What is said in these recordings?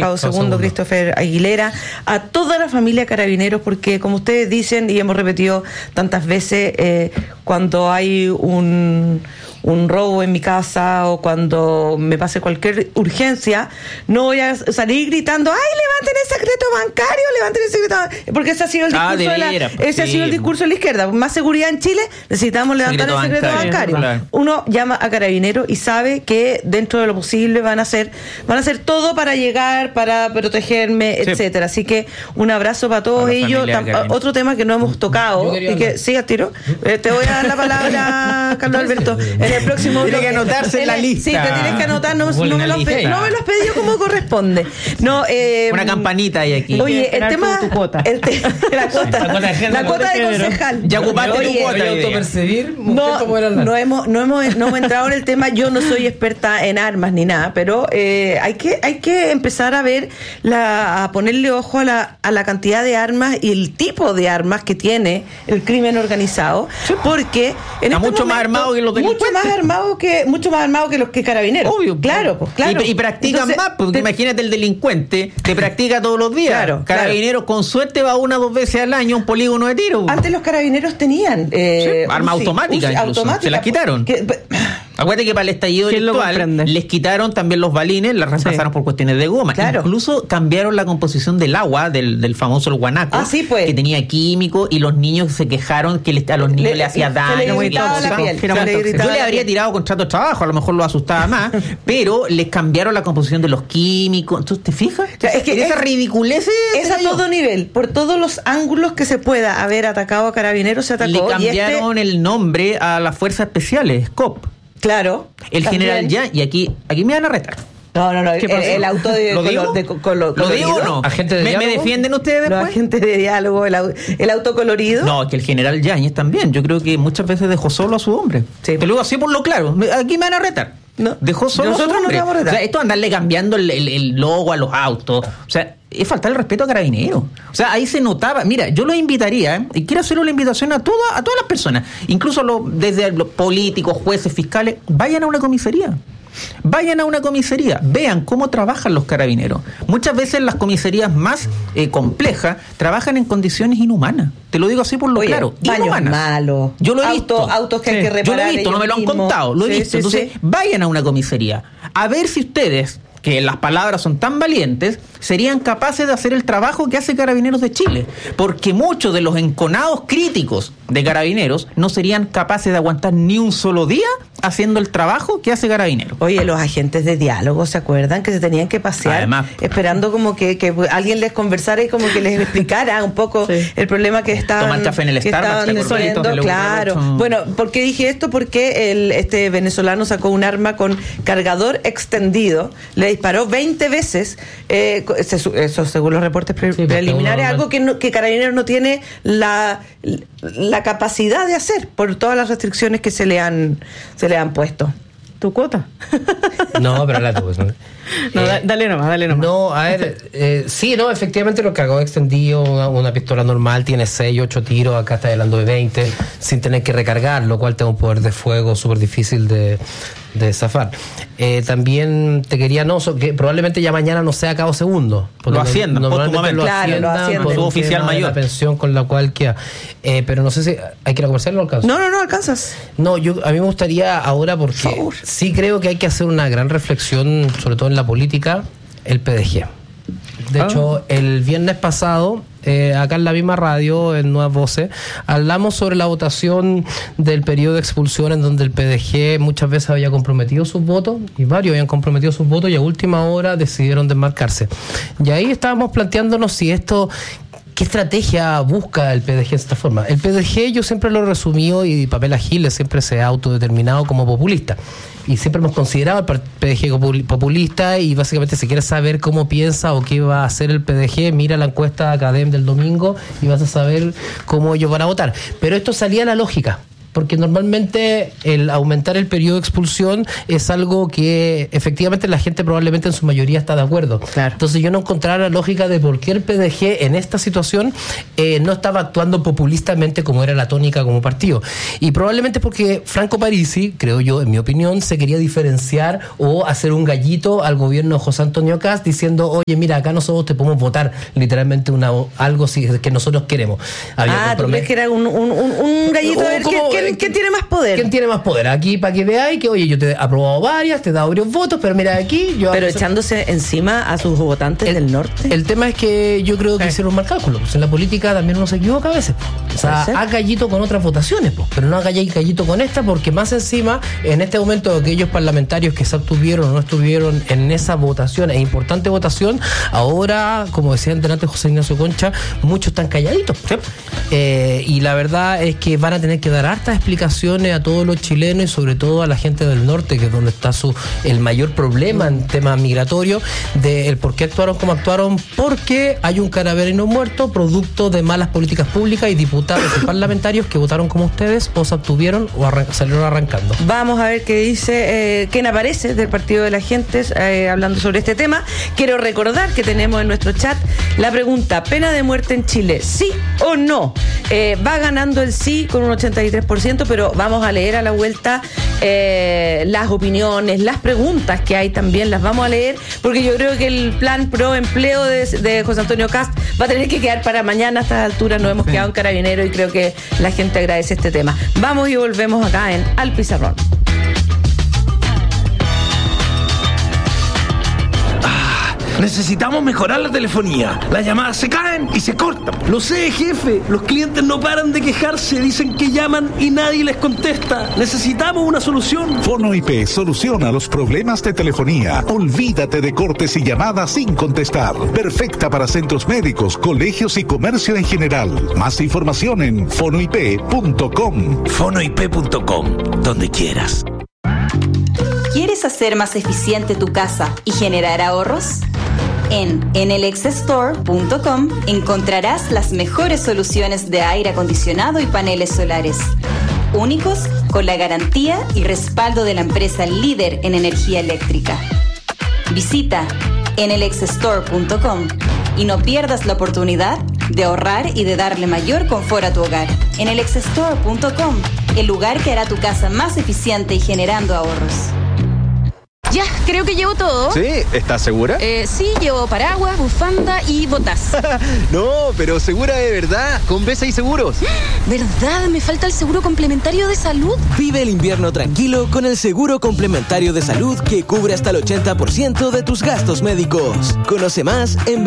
Gustavo II, Christopher Aguilera, a toda la familia Carabineros, porque como ustedes dicen y hemos repetido tantas veces, cuando hay un robo en mi casa o cuando me pase cualquier urgencia, no voy a salir gritando, ¡ay, levanten el secreto bancario, levanten el secreto bancario! Porque ese ha sido el discurso ha sido el discurso de la izquierda. Más seguridad en Chile, necesitamos levantar el secreto bancario. Claro. Uno llama a Carabineros y sabe que dentro de lo posible van a hacer todo para llegar, para protegerme, etcétera. Así que un abrazo para todos ellos. Otro tema que no hemos tocado y que siga tiro. Te voy a dar la palabra, Carlos Alberto. En el próximo tiene que anotarse en la lista. Sí, te tienes que anotar, no me lo has pedido como corresponde. Una campanita hay aquí. Oye, el tema tu cuota. La cuota de concejal. Ya ocupaste tu cuota. Autopercibir, no hemos entrado en el tema. Yo no soy experta en armas ni nada, pero hay que empezar a ver, a ponerle ojo a la cantidad de armas y el tipo de armas que tiene el crimen organizado, porque está mucho más armado que los delincuentes. Mucho más armado que los que Carabineros. Obvio. Claro. Y practican más, porque imagínate el delincuente te practica todos los días. Claro. Carabineros con suerte va 1 o 2 veces al año a un polígono de tiro. Antes los Carabineros tenían arma automática incluso. Se las quitaron. Acuérdate que para el estallido delictual les quitaron también los balines, las reemplazaron por cuestiones de goma. Claro. Incluso cambiaron la composición del agua, del famoso el guanaco, que tenía químico, y los niños se quejaron que a los niños le hacía daño. Yo le habría tirado contrato de trabajo, a lo mejor lo asustaba más, pero les cambiaron la composición de los químicos. Entonces, ¿te fijas? Es que esa ridiculez es a todo nivel, por todos los ángulos que se pueda haber atacado a Carabineros, se atacó. Le cambiaron el nombre a las fuerzas especiales, SCOP. Claro. El general ya, y aquí me van a retar. No, el auto de ¿Lo digo? ¿Lo digo o no? ¿Agente de diálogo? ¿Me defienden ustedes después? Los agentes de diálogo, el auto colorido. No, que el general Yáñez también. Yo creo que muchas veces dejó solo a su hombre. Sí. Te lo digo así por lo claro. Aquí me van a retar. No. Dejó solo a su hombre. Nosotros no te vamos a retar. O sea, esto de andarle cambiando el logo a los autos. O sea, es faltar el respeto a Carabineros. O sea, ahí se notaba. Mira, yo los invitaría, y quiero hacerle la invitación a todas las personas, incluso desde los políticos, jueces, fiscales, vayan a una comisaría. Vayan a una comisaría, vean cómo trabajan los Carabineros. Muchas veces las comisarías más complejas trabajan en condiciones inhumanas. Te lo digo así por lo claro. Baños malos. Yo lo he visto. Autos que hay que reparar. Yo lo he visto, no me lo han contado. Lo he visto. Entonces, vayan a una comisaría a ver si ustedes, que las palabras son tan valientes, serían capaces de hacer el trabajo que hace Carabineros de Chile, porque muchos de los enconados críticos de Carabineros no serían capaces de aguantar ni un solo día haciendo el trabajo que hace Carabineros. Oye, los agentes de diálogo, ¿se acuerdan? Que se tenían que pasear, además, esperando como que alguien les conversara y como que les explicara un poco el problema que estaban... Tomar café en el Starbucks. Claro. Bueno, ¿por qué dije esto? Porque este venezolano sacó un arma con cargador extendido, le disparó 20 veces, eso según los reportes preliminares, algo que Carabineros no tiene la capacidad de hacer por todas las restricciones que se le han puesto. ¿Tu cuota? No, pero la tuve. Dale nomás. No, a ver, sí, no, efectivamente los cargadores extendidos, una pistola normal tiene 6, 8 tiros, acá está hablando de 20, sin tener que recargar, lo cual tiene un poder de fuego súper difícil de zafar. También te quería, que probablemente ya mañana no sea cabo segundo. Lo haciendan, normalmente lo asciendan su oficial mayor. La pensión con la cual queda. Pero no sé si hay que ir a comercial o no alcanzo. No alcanzas. No, a mí me gustaría ahora, porque sí creo que hay que hacer una gran reflexión, sobre todo en la política, el PDG. De hecho, el viernes pasado, acá en la misma radio, en Nuevas Voces, hablamos sobre la votación del periodo de expulsión, en donde el PDG muchas veces había comprometido sus votos, y varios habían comprometido sus votos, y a última hora decidieron desmarcarse. Y ahí estábamos planteándonos si esto... ¿Qué estrategia busca el PDG de esta forma? El PDG yo siempre lo he resumido, y Pamela Giles siempre se ha autodeterminado como populista. Y siempre hemos considerado el PDG populista, y básicamente si quieres saber cómo piensa o qué va a hacer el PDG, mira la encuesta Academ del domingo y vas a saber cómo ellos van a votar. Pero esto salía a la lógica. porque normalmente el aumentar el periodo de expulsión es algo que efectivamente la gente probablemente en su mayoría está de acuerdo. Claro. Entonces yo no encontraba la lógica de por qué el PDG en esta situación no estaba actuando populistamente como era la tónica como partido. Y probablemente porque Franco Parisi, creo yo, en mi opinión, se quería diferenciar o hacer un gallito al gobierno de José Antonio Kast diciendo, oye, mira, acá nosotros te podemos votar literalmente algo que nosotros queremos. ¿Tú crees que era un gallito a ver quién tiene más poder? ¿Quién tiene más poder? Aquí para que veáis que, oye, yo te he aprobado varias, te he dado varios votos, pero mira aquí... Pero echándose encima a sus votantes del norte. El tema es que yo creo que hicieron mal cálculo. Pues en la política también uno se equivoca a veces. O sea, haz gallito con otras votaciones, pues, pero no hagáis gallito con esta, porque más encima, en este momento, aquellos parlamentarios que se abstuvieron o no estuvieron en esa votación, e importante votación, ahora, como decía antes José Ignacio Concha, muchos están calladitos. Sí. Y la verdad es que van a tener que dar hartas explicaciones a todos los chilenos y sobre todo a la gente del norte, que es donde está el mayor problema en temas migratorios, del por qué actuaron como actuaron, porque hay un carabinero muerto producto de malas políticas públicas y diputados y parlamentarios que votaron como ustedes o se abstuvieron o salieron arrancando. Vamos a ver qué dice quién aparece del Partido de la Gente hablando sobre este tema. Quiero recordar que tenemos en nuestro chat la pregunta: ¿pena de muerte en Chile, sí o no? Va ganando el sí con un 83%, pero vamos a leer a la vuelta las opiniones, las preguntas que hay también, las vamos a leer, porque yo creo que el plan pro empleo de José Antonio Kast va a tener que quedar para mañana. A estas alturas nos hemos quedado en Carabineros y creo que la gente agradece este tema. Vamos y volvemos acá en Al Pizarrón. Necesitamos mejorar la telefonía. Las llamadas se caen y se cortan. Lo sé, jefe. Los clientes no paran de quejarse. Dicen que llaman y nadie les contesta. Necesitamos una solución. FonoIP soluciona los problemas de telefonía. Olvídate de cortes y llamadas sin contestar. Perfecta para centros médicos, colegios y comercio en general. Más información en fonoip.com. Fonoip.com. Donde quieras. ¿Quieres hacer más eficiente tu casa y generar ahorros? En enelexstore.com encontrarás las mejores soluciones de aire acondicionado y paneles solares, únicos con la garantía y respaldo de la empresa líder en energía eléctrica. Visita enelexstore.com y no pierdas la oportunidad de ahorrar y de darle mayor confort a tu hogar. enelexstore.com, el lugar que hará tu casa más eficiente y generando ahorros. Ya, creo que llevo todo. ¿Sí? ¿Estás segura? Sí, llevo paraguas, bufanda y botas. No, pero segura de verdad, con BCI Seguros. ¿Verdad? Me falta el seguro complementario de salud. Vive el invierno tranquilo con el seguro complementario de salud que cubre hasta el 80% de tus gastos médicos. Conoce más en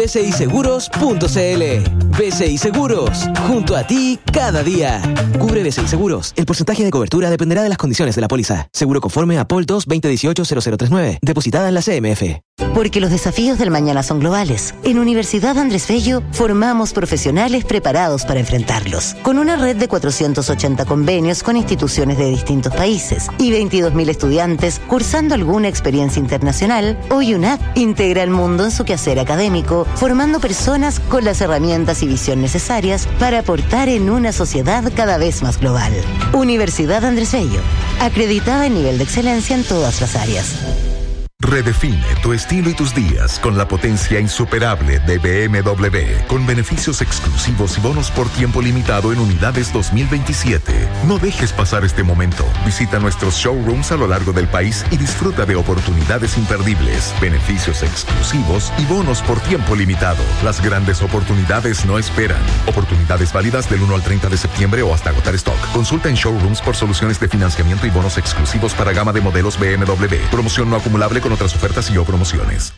bciseguros.cl. BCI Seguros, junto a ti cada día. Cubre BCI Seguros. El porcentaje de cobertura dependerá de las condiciones de la póliza. Seguro conforme a POL 2-2018-0039. Depositada en la CMF. Porque los desafíos del mañana son globales. En Universidad Andrés Bello formamos profesionales preparados para enfrentarlos. Con una red de 480 convenios con instituciones de distintos países y 22.000 estudiantes cursando alguna experiencia internacional, hoy UNAP integra el mundo en su quehacer académico, formando personas con las herramientas y visión necesarias para aportar en una sociedad cada vez más global. Universidad Andrés Bello, acreditada en nivel de excelencia en todas las áreas. Redefine tu estilo y tus días con la potencia insuperable de BMW, con beneficios exclusivos y bonos por tiempo limitado en unidades 2027. No dejes pasar este momento. Visita nuestros showrooms a lo largo del país y disfruta de oportunidades imperdibles, beneficios exclusivos y bonos por tiempo limitado. Las grandes oportunidades no esperan. Oportunidades válidas del 1 al 30 de septiembre o hasta agotar stock. Consulta en showrooms por soluciones de financiamiento y bonos exclusivos para gama de modelos BMW. Promoción no acumulable con otras ofertas y o promociones.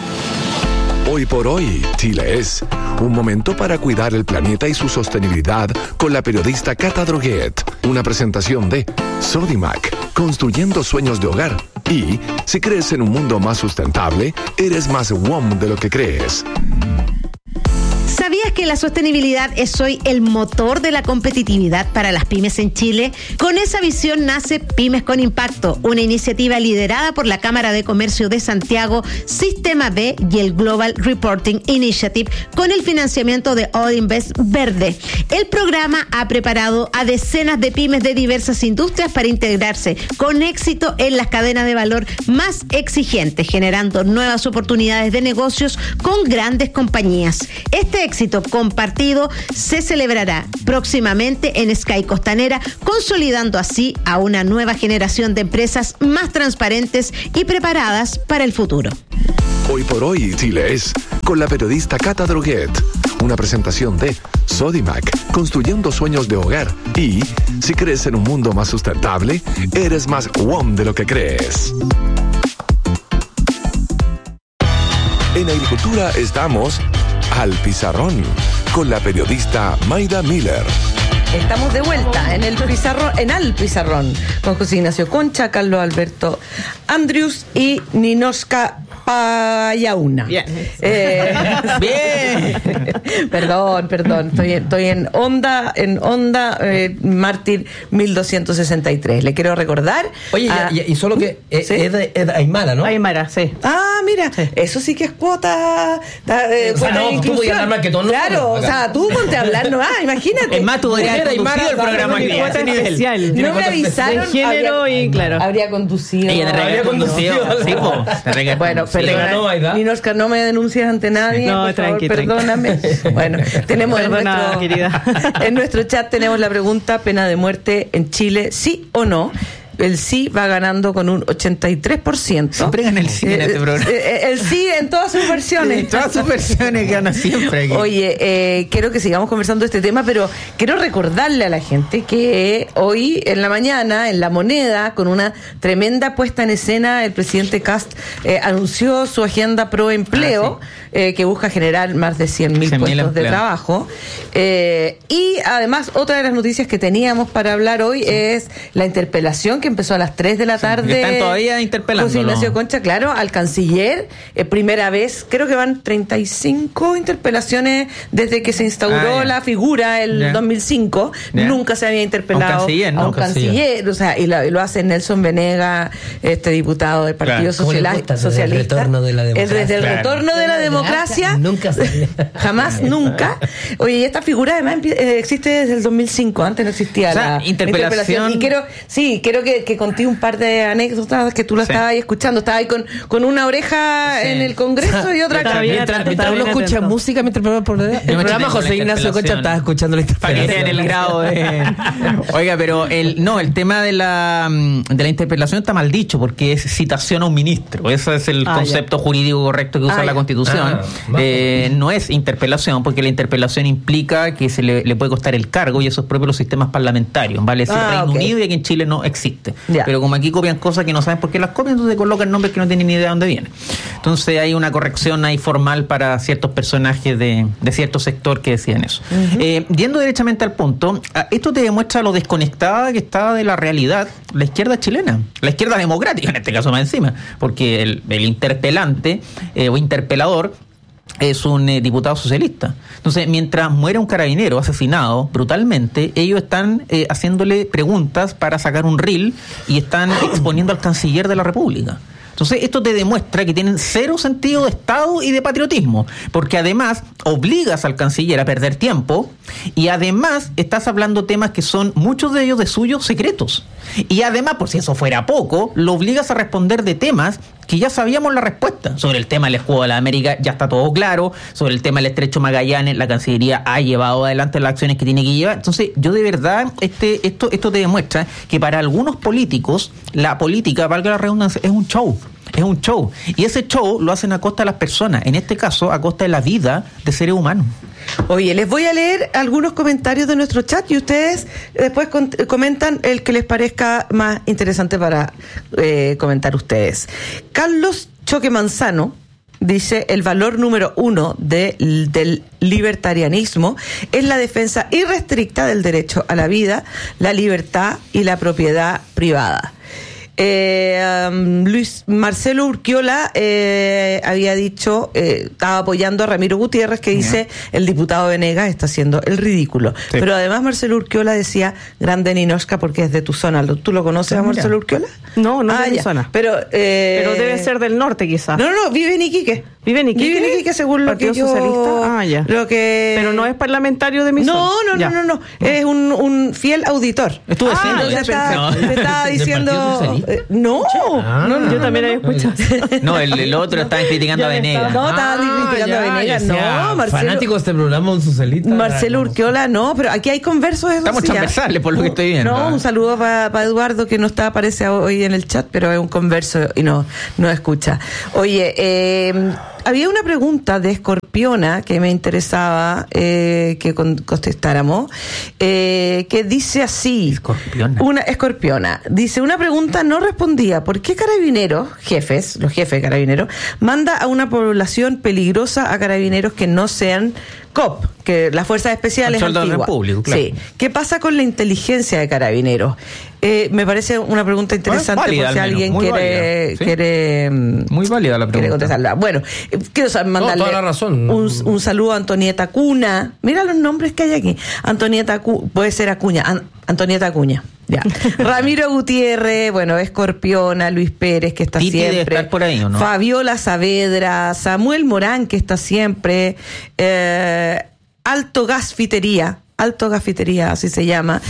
Hoy por hoy, Chile es un momento para cuidar el planeta y su sostenibilidad con la periodista Cata Droguet. Una presentación de Sodimac, construyendo sueños de hogar. Y si crees en un mundo más sustentable, eres más WOM de lo que crees. ¿Sabías ¿Sabías que la sostenibilidad es hoy el motor de la competitividad para las pymes en Chile? Con esa visión nace Pymes con Impacto, una iniciativa liderada por la Cámara de Comercio de Santiago, Sistema B y el Global Reporting Initiative, con el financiamiento de All Invest Verde. El programa ha preparado a decenas de pymes de diversas industrias para integrarse con éxito en las cadenas de valor más exigentes, generando nuevas oportunidades de negocios con grandes compañías. Este éxito compartido se celebrará próximamente en Sky Costanera, consolidando así a una nueva generación de empresas más transparentes y preparadas para el futuro. Hoy por hoy, Chile es con la periodista Cata Droguet. Una presentación de Sodimac, construyendo sueños de hogar. Y si crees en un mundo más sustentable, eres más WOM de lo que crees. En Agricultura estamos al pizarrón con la periodista Mayda Miller. Estamos de vuelta en el pizarrón con José Ignacio Concha, Carlos Alberto Andrius y Ninoshka Payauna. Bien. Bien. Perdón. Estoy en onda Mártir 1263. Le quiero recordar. Oye, y solo que ¿sí? es Aymara, ¿no? Aymara, sí. Ah, mira, eso sí que es cuota. Cuota de tú podías hablar más que todos nosotros. Claro, o sea, tú ponte a hablar, imagínate. Es más, tú podrías haber conducido el programa aquí. Cuota especial. No me avisaron. De género y claro. Habría conducido. Ella habría conducido. Sí, bueno, perdona. Ninoshka, no me denuncias ante nadie. No, por favor, tranqui. Perdóname. Bueno, tenemos en nuestro chat tenemos la pregunta: ¿pena de muerte en Chile, sí o no? El sí va ganando con un 83%. Siempre gana el sí en este programa. El sí en todas sus versiones. En todas sus versiones gana siempre aquí. Oye, quiero que sigamos conversando de este tema, pero quiero recordarle a la gente que hoy en la mañana, en La Moneda, con una tremenda puesta en escena, el presidente Kast anunció su agenda pro empleo, que busca generar más de 100.000 puestos de trabajo. Y además, otra de las noticias que teníamos para hablar hoy es la interpelación que empezó a las 3 de la tarde. Están todavía interpelando. José Ignacio Concha, claro, al canciller. Primera vez, creo que van 35 interpelaciones desde que se instauró la figura el 2005. Nunca se había interpelado a un canciller. O sea, y lo hace Nelson Venegas, diputado del Partido Socialista. Desde el retorno de la democracia. Desde el retorno de la democracia. Nunca jamás, nunca. Oye, y esta figura además existe desde el 2005. Antes no existía la interpelación. Y quiero que conté un par de anécdotas que tú lo estabas ahí escuchando. Estaba ahí con una oreja en el Congreso y otra acá. Mientras uno escucha música, mientras el programa José Ignacio Concha estaba escuchando la interpelación. Para que en el grado de... Oiga, pero el tema de la interpelación está mal dicho, porque es citación a un ministro. Ese es el concepto jurídico correcto que usa la Constitución. No es interpelación, porque la interpelación implica que se le puede costar el cargo, y eso es propio de los sistemas parlamentarios, ¿vale? Es decir, Reino Unido, y aquí en Chile no existe. Pero como aquí copian cosas que no saben por qué las copian, entonces colocan nombres que no tienen ni idea de dónde vienen. Entonces hay una corrección ahí formal para ciertos personajes de cierto sector que decían eso. Yendo derechamente al punto, esto te demuestra lo desconectada que está de la realidad la izquierda chilena, la izquierda democrática en este caso más encima, porque el interpelante o interpelador es un diputado socialista. Entonces, mientras muere un carabinero asesinado brutalmente, ellos están haciéndole preguntas para sacar un reel y están exponiendo al canciller de la República. Entonces, esto te demuestra que tienen cero sentido de Estado y de patriotismo, porque además obligas al canciller a perder tiempo y además estás hablando temas que son muchos de ellos de suyos secretos. Y además, por si eso fuera poco, lo obligas a responder de temas que ya sabíamos la respuesta. Sobre el tema del escudo de la América ya está todo claro. Sobre el tema del estrecho Magallanes, la Cancillería ha llevado adelante las acciones que tiene que llevar. Entonces, yo de verdad, esto te demuestra que para algunos políticos, la política, valga la redundancia, es un show. Es un show. Y ese show lo hacen a costa de las personas. En este caso, a costa de la vida de seres humanos. Oye, les voy a leer algunos comentarios de nuestro chat y ustedes después comentan el que les parezca más interesante para comentar ustedes. Carlos Choque Manzano dice: el valor número 1 del libertarianismo es la defensa irrestricta del derecho a la vida, la libertad y la propiedad privada. Luis Marcelo Urquiola había dicho, estaba apoyando a Ramiro Gutiérrez, que dice el diputado Venegas está haciendo el ridículo. Sí. Pero además Marcelo Urquiola decía grande Ninochka porque es de tu zona. ¿Tú lo conoces a Marcelo Urquiola? No es de mi zona. Pero debe ser del norte quizás. No, vive en Iquique. ¿Vive en Iquique según lo que yo... Socialista? Ya. Lo que... Pero no es parlamentario de mi zona. No. Es un fiel auditor. Estuve haciendo... Te estaba diciendo... No. Yo también había escuchado. No, el otro estaba criticando a Venegas. No, estaban criticando a Venegas. No, Marcelo. Fanático de este programa, un socialista. Marcelo Urquiola, no, pero aquí hay conversos. Estamos transversales por lo que estoy viendo. No, un saludo para Eduardo, que no aparece hoy en el chat, pero es un converso y no escucha. Oye, había una pregunta de Escorpiona que me interesaba que contestáramos, que dice así. Escorpiona. Dice, una pregunta no respondida. ¿Por qué Carabineros, los jefes de Carabineros, manda a una población peligrosa a Carabineros que no sean COP, que las fuerzas especiales antiguas? Claro. Sí. ¿Qué pasa con la inteligencia de Carabineros? Me parece una pregunta interesante, válida, por si alguien quiere muy válida la pregunta. Quiere contestarla. Bueno, quiero mandarle toda la razón. Un saludo a Antonieta Cuna. Mira los nombres que hay aquí. Antonieta puede ser Acuña. Antonieta Acuña. Ya. Ramiro Gutiérrez, Escorpiona, Luis Pérez, que está Titi siempre. Debe estar por ahí, ¿o no? Fabiola Saavedra, Samuel Morán, que está siempre. Alto Gasfitería, así se llama.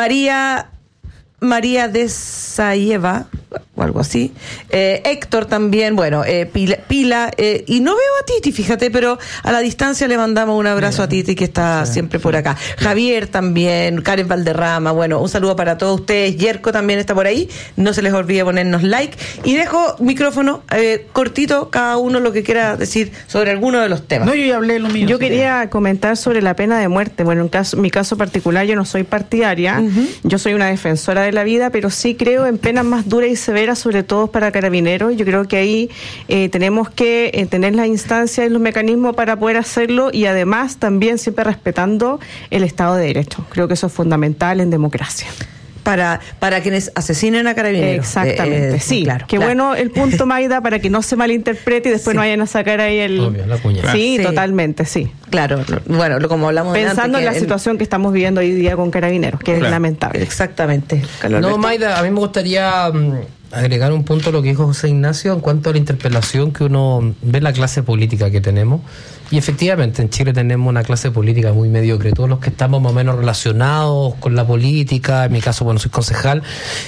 María de Sayeva, o algo así. Héctor también, Pila, y no veo a Titi, fíjate, pero a la distancia le mandamos un abrazo a Titi, que está siempre por acá. Javier también, Karen Valderrama, un saludo para todos ustedes. Yerko también está por ahí, no se les olvide ponernos like. Y dejo micrófono cortito, cada uno lo que quiera decir sobre alguno de los temas. No, yo ya hablé lo mío. Yo quería comentar sobre la pena de muerte. En mi caso particular, yo no soy partidaria, yo soy una defensora de la vida, pero sí creo en penas más duras y severas, sobre todo para Carabineros. Yo creo que ahí tenemos que tener las instancias y los mecanismos para poder hacerlo, y además también siempre respetando el Estado de Derecho. Creo que eso es fundamental en democracia. Para quienes asesinen a Carabineros. Exactamente, sí. Claro, Qué bueno el punto, Maida, para que no se malinterprete y después no vayan a sacar ahí el... Obvio, la cuña. Sí, totalmente, sí. Claro, como hablamos pensando antes, en la situación que estamos viviendo hoy día con Carabineros, que es lamentable. Exactamente. No, Maida, a mí me gustaría agregar un punto a lo que dijo José Ignacio en cuanto a la interpelación que uno ve en la clase política que tenemos. Y efectivamente en Chile tenemos una clase política muy mediocre. Todos los que estamos más o menos relacionados con la política, en mi caso soy concejal,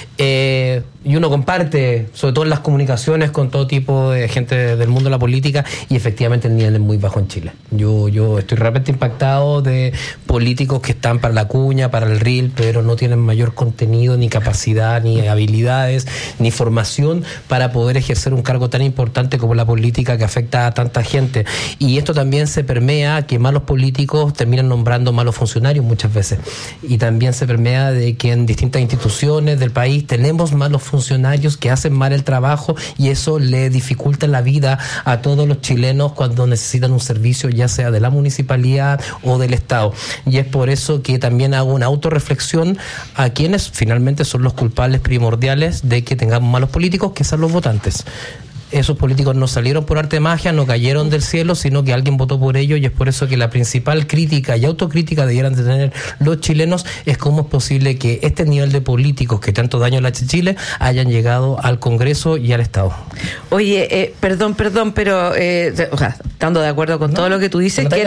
y uno comparte, sobre todo en las comunicaciones, con todo tipo de gente del mundo de la política, y efectivamente el nivel es muy bajo en Chile. Yo estoy realmente impactado de políticos que están para la cuña, para el reel, pero no tienen mayor contenido, ni capacidad, ni habilidades, ni formación para poder ejercer un cargo tan importante como la política, que afecta a tanta gente. Y esto también se permea que malos políticos terminan nombrando malos funcionarios muchas veces, y también se permea de que en distintas instituciones del país tenemos malos funcionarios que hacen mal el trabajo, y eso le dificulta la vida a todos los chilenos cuando necesitan un servicio, ya sea de la municipalidad o del Estado. Y es por eso que también hago una autorreflexión a quienes finalmente son los culpables primordiales de que tengamos malos políticos, que son los votantes. Esos políticos no salieron por arte de magia, no cayeron del cielo, sino que alguien votó por ellos, y es por eso que la principal crítica y autocrítica debieran de tener los chilenos es cómo es posible que este nivel de políticos que tanto daño le ha hecho Chile hayan llegado al Congreso y al Estado. Oye, perdón, pero estando de acuerdo con todo lo que tú dices, No,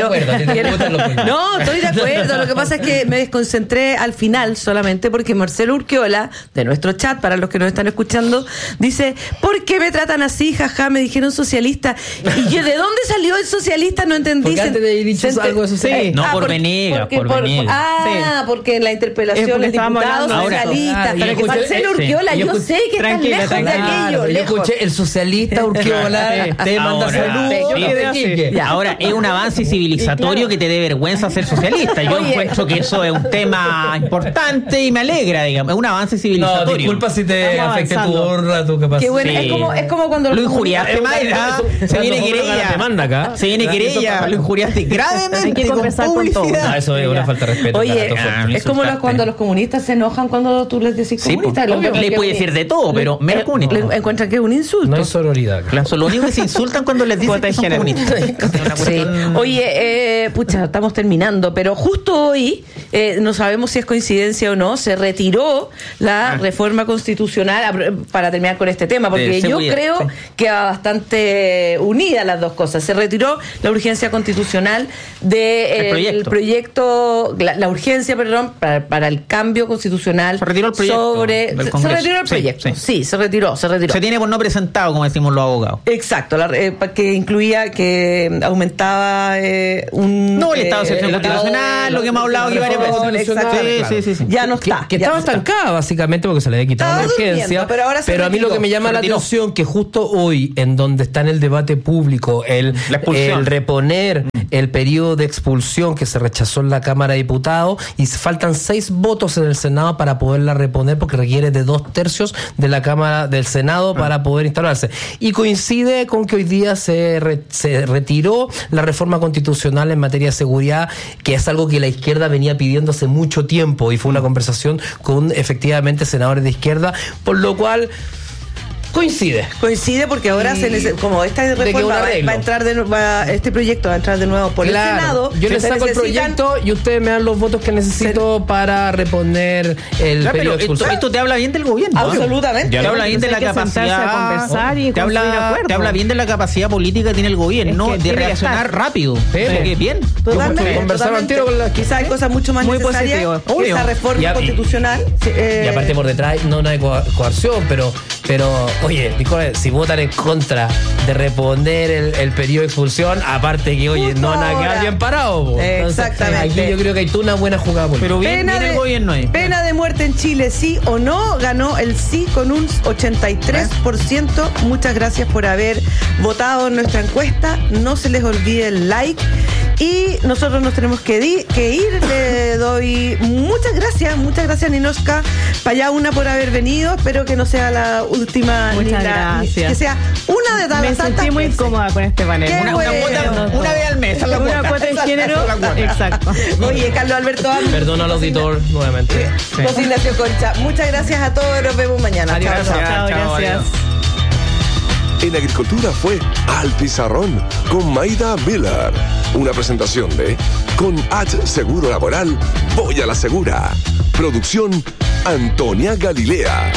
estoy de acuerdo. Lo que pasa es que me desconcentré al final solamente porque Marcelo Urquiola, de nuestro chat, para los que nos están escuchando, dice: ¿por qué me tratan así? Jaja, me dijeron socialista. Y yo, ¿de dónde salió el socialista? No entendí. Porque antes de haber dicho algo de socialista. Sí. No, por Venegas. Porque en la interpelación el diputado socialista. Marcelo Urquiola, yo sé que están lejos de aquello. Yo escuché el socialista Urquiola, te manda saludos. Ahora, es un avance civilizatorio que te dé vergüenza ser socialista. Yo encuentro que eso es un tema importante y me alegra, digamos. Es un avance civilizatorio. No, disculpa si te afecte tu honra, tu capacidad. Qué bueno, es como cuando los Lo injuriaste, Mayra. Se viene querella. Demanda acá. Se viene querella. Lo injuriaste gravemente con publicidad. Eso es una falta de respeto. Oye, es como cuando los comunistas se enojan cuando tú les decís comunista. Le puede decir de todo, pero menos comunista. Encuentran que es un insulto. No hay sororidad. Claro, lo único que se insultan cuando les dicen que son comunistas. Sí. Oye, estamos terminando, pero justo hoy, no sabemos si es coincidencia o no, se retiró la reforma constitucional, para terminar con este tema, porque yo creo que va bastante unida las dos cosas. Se retiró la urgencia constitucional del proyecto, la urgencia, perdón, para el cambio constitucional. Se retiró el proyecto. Se retiró el proyecto. Sí, se retiró. Se tiene por no presentado, como decimos los abogados. Exacto, que incluía, que aumentaba el estado de excepción constitucional, lo que hemos hablado aquí varias veces. Sí. Ya no está. Que estaba estancada, básicamente, porque se le había quitado la urgencia. Pero a mí lo que me llama la atención, que justo hoy, en donde está en el debate público el reponer el periodo de expulsión que se rechazó en la Cámara de Diputados, y faltan 6 votos en el Senado para poderla reponer, porque requiere de 2/3 de la Cámara del Senado para poder instalarse. Y coincide con que hoy día se retiró la reforma constitucional en materia de seguridad, que es algo que la izquierda venía pidiendo hace mucho tiempo, y fue una conversación con efectivamente senadores de izquierda, por lo cual coincide porque ahora como esta reforma va a entrar este proyecto va a entrar de nuevo por el Senado. Yo les saco el proyecto y ustedes me dan los votos que necesito para reponer el periodo de expulsión. Esto te habla bien del gobierno. Absolutamente. Te habla bien de la capacidad. Te habla bien de la capacidad política que tiene el gobierno de reaccionar rápido. Bien. Totalmente. Quizás hay cosas mucho más necesarias que esa reforma constitucional. Y aparte por detrás no hay coerción, pero oye, si votan en contra de reponer el periodo de expulsión, aparte que, oye, no van a quedar bien parados. Exactamente. Aquí yo creo que hay toda una buena jugada política. Pero bien el gobierno ahí. Pena de muerte en Chile, sí o no, ganó el sí con un 83%. Muchas gracias por haber votado en nuestra encuesta. No se les olvide el like. Y nosotros nos tenemos que ir. Le doy muchas gracias, Ninochka Payauna, por haber venido. Espero que no sea la última. Muchas gracias. Que sea una de tantas. Me sentí muy cómoda con este panel. Una vez al mes. Una cuota de género. Exacto. Oye, Carlos Alberto. Perdona al auditor nuevamente. José Ignacio Concha. Muchas gracias a todos. Nos vemos mañana. Adiós. Chao, gracias. En Agricultura fue Al Pizarrón con Maida Miller. Una presentación de Con H Seguro Laboral, voy a la segura. Producción Antonia Galilea.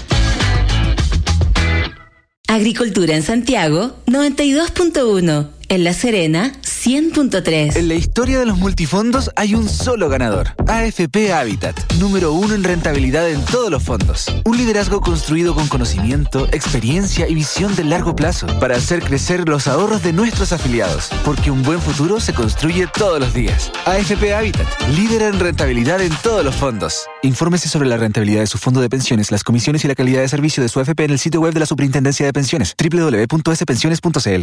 Agricultura en Santiago, 92.1. En La Serena, 100.3. En la historia de los multifondos hay un solo ganador. AFP Habitat, número 1 en rentabilidad en todos los fondos. Un liderazgo construido con conocimiento, experiencia y visión de largo plazo para hacer crecer los ahorros de nuestros afiliados. Porque un buen futuro se construye todos los días. AFP Habitat, líder en rentabilidad en todos los fondos. Infórmese sobre la rentabilidad de su fondo de pensiones, las comisiones y la calidad de servicio de su AFP en el sitio web de la Superintendencia de Pensiones, www.spensiones.cl.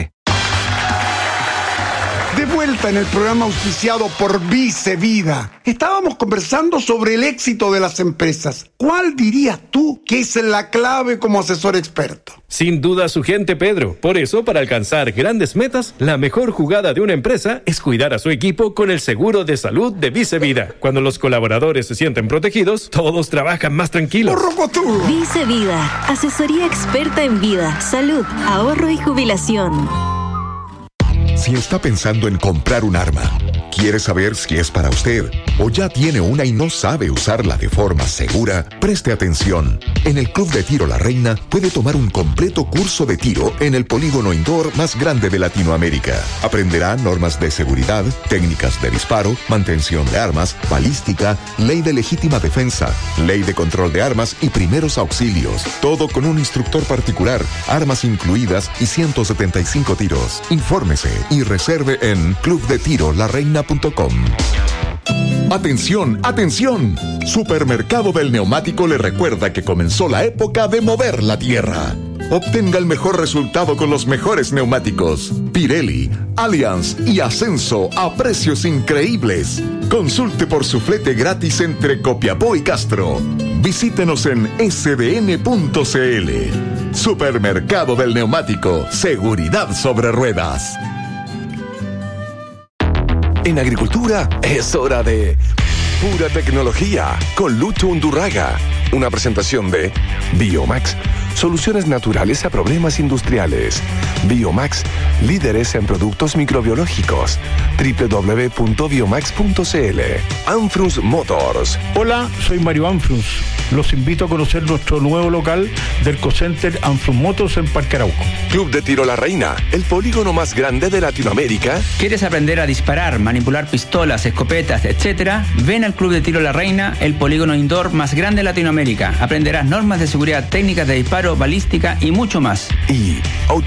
De vuelta en el programa auspiciado por Vice Vida. Estábamos conversando sobre el éxito de las empresas. ¿Cuál dirías tú que es la clave como asesor experto? Sin duda su gente, Pedro. Por eso, para alcanzar grandes metas, la mejor jugada de una empresa es cuidar a su equipo con el seguro de salud de Vice Vida. Cuando los colaboradores se sienten protegidos, todos trabajan más tranquilos. Vice Vida, asesoría experta en vida, salud, ahorro y jubilación. Si está pensando en comprar un arma, quiere saber si es para usted o ya tiene una y no sabe usarla de forma segura, preste atención. En el Club de Tiro La Reina puede tomar un completo curso de tiro en el polígono indoor más grande de Latinoamérica. Aprenderá normas de seguridad, técnicas de disparo, mantención de armas, balística, ley de legítima defensa, ley de control de armas y primeros auxilios. Todo con un instructor particular, armas incluidas y 175 tiros. Infórmese y reserve en clubdetirolareina.com. ¡Atención, atención! Supermercado del Neumático le recuerda que comenzó la época de mover la tierra. Obtenga el mejor resultado con los mejores neumáticos. Pirelli, Allianz y Ascenso a precios increíbles. Consulte por su flete gratis entre Copiapó y Castro. Visítenos en sdn.cl. Supermercado del Neumático. Seguridad sobre ruedas. En agricultura es hora de Pura Tecnología con Lucho Undurraga. Una presentación de Biomax, soluciones naturales a problemas industriales. Biomax, líderes en productos microbiológicos. www.biomax.cl. Anfrus Motors. Hola, soy Mario Anfrus. Los invito a conocer nuestro nuevo local del Cocenter Anfrus Motors en Parque Arauco. Club de Tiro La Reina, el polígono más grande de Latinoamérica. ¿Quieres aprender a disparar, manipular pistolas, escopetas, etcétera? Ven al Club de Tiro La Reina, el polígono indoor más grande de Latinoamérica. Aprenderás normas de seguridad, técnicas de disparo, balística y mucho más. Y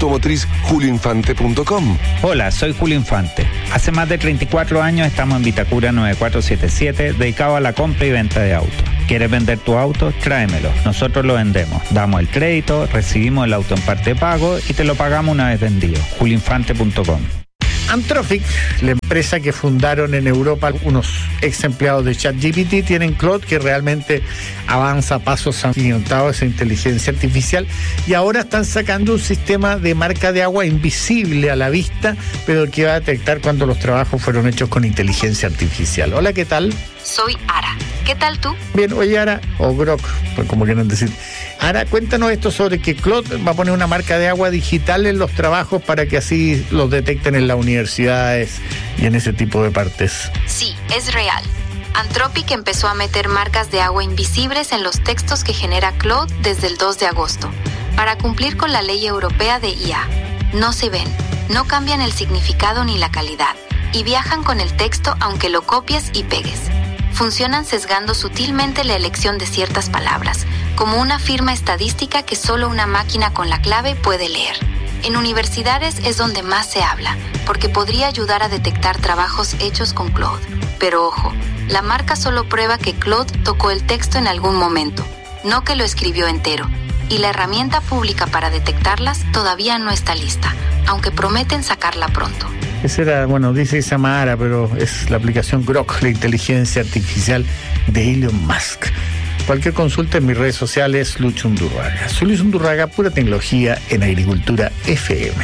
automotriz.julioinfante.com. Hola, soy Julio Infante. Hace más de 34 años estamos en Vitacura 9477, dedicado a la compra y venta de autos. ¿Quieres vender tu auto? Tráemelo. Nosotros lo vendemos. Damos el crédito, recibimos el auto en parte de pago y te lo pagamos una vez vendido. julioinfante.com. Anthropic, la empresa que fundaron en Europa unos ex empleados de ChatGPT, tienen Claude, que realmente avanza a pasos agigantados esa inteligencia artificial, y ahora están sacando un sistema de marca de agua invisible a la vista, pero que va a detectar cuando los trabajos fueron hechos con inteligencia artificial. Hola, ¿qué tal? Soy Ara. ¿Qué tal tú? Bien, oye, Ara, o Grok, pues como quieran decir. Ara, cuéntanos esto sobre que Claude va a poner una marca de agua digital en los trabajos para que así los detecten en las universidades y en ese tipo de partes. Sí, es real. Anthropic empezó a meter marcas de agua invisibles en los textos que genera Claude desde el 2 de agosto, para cumplir con la ley europea de IA. No se ven, no cambian el significado ni la calidad, y viajan con el texto aunque lo copies y pegues. Funcionan sesgando sutilmente la elección de ciertas palabras, como una firma estadística que solo una máquina con la clave puede leer. En universidades es donde más se habla, porque podría ayudar a detectar trabajos hechos con Claude. Pero ojo, la marca solo prueba que Claude tocó el texto en algún momento, no que lo escribió entero. Y la herramienta pública para detectarlas todavía no está lista, aunque prometen sacarla pronto. Esa era, bueno, dice que se llama Ara, pero es la aplicación Grok, la inteligencia artificial de Elon Musk. Cualquier consulta en mis redes sociales, Lucho Undurraga. Soy Lucho Undurraga, Pura Tecnología en Agricultura FM.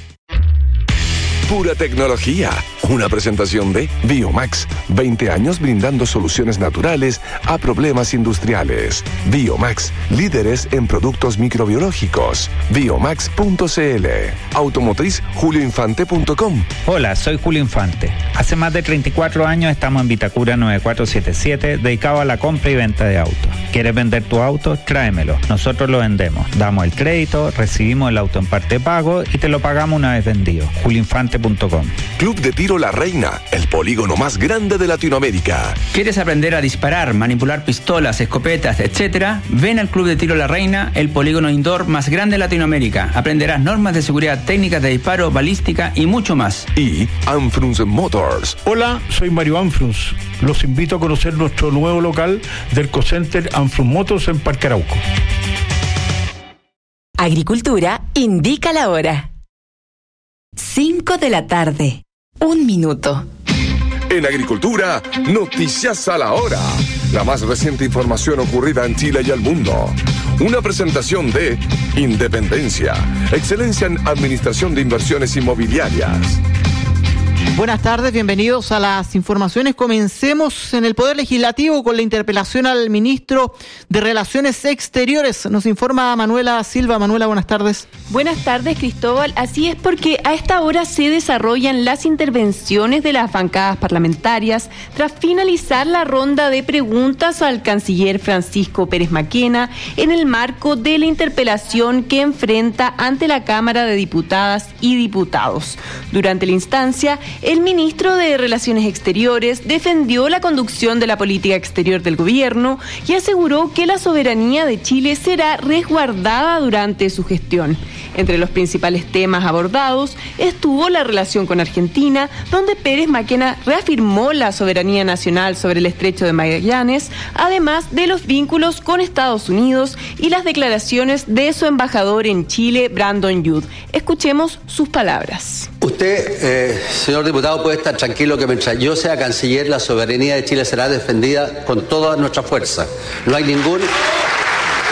Pura Tecnología, una presentación de Biomax, 20 años brindando soluciones naturales a problemas industriales. Biomax, líderes en productos microbiológicos. Biomax.cl. Automotriz julioinfante.com. Hola, soy Julio Infante. Hace más de 34 años estamos en Vitacura 9477, dedicado a la compra y venta de autos. ¿Quieres vender tu auto? Tráemelo. Nosotros lo vendemos. Damos el crédito, recibimos el auto en parte de pago y te lo pagamos una vez vendido. julioinfante.com. Club de Tiro La Reina, el polígono más grande de Latinoamérica. ¿Quieres aprender a disparar, manipular pistolas, escopetas, etcétera? Ven al Club de Tiro La Reina, el polígono indoor más grande de Latinoamérica. Aprenderás normas de seguridad, técnicas de disparo, balística y mucho más. Y Anfrus Motors. Hola, soy Mario Anfrus. Los invito a conocer nuestro nuevo local del Cocenter Anfrus Motors en Parque Arauco. Agricultura indica la hora. 5 de la tarde. 1 minuto. En Agricultura, noticias a la hora. La más reciente información ocurrida en Chile y el mundo. Una presentación de Independencia, excelencia en administración de inversiones inmobiliarias. Buenas tardes, bienvenidos a las informaciones. Comencemos en el Poder Legislativo con la interpelación al ministro de Relaciones Exteriores. Nos informa Manuela Silva. Manuela, buenas tardes. Buenas tardes, Cristóbal. Así es, porque a esta hora se desarrollan las intervenciones de las bancadas parlamentarias tras finalizar la ronda de preguntas al canciller Francisco Pérez Maquena en el marco de la interpelación que enfrenta ante la Cámara de Diputadas y Diputados. Durante la instancia, el ministro de Relaciones Exteriores defendió la conducción de la política exterior del gobierno y aseguró que la soberanía de Chile será resguardada durante su gestión. Entre los principales temas abordados estuvo la relación con Argentina, donde Pérez Maquena reafirmó la soberanía nacional sobre el estrecho de Magallanes, además de los vínculos con Estados Unidos y las declaraciones de su embajador en Chile, Brandon Youth. Escuchemos sus palabras. Usted, señor diputado, puede estar tranquilo que mientras yo sea canciller, la soberanía de Chile será defendida con toda nuestra fuerza. No hay ningún...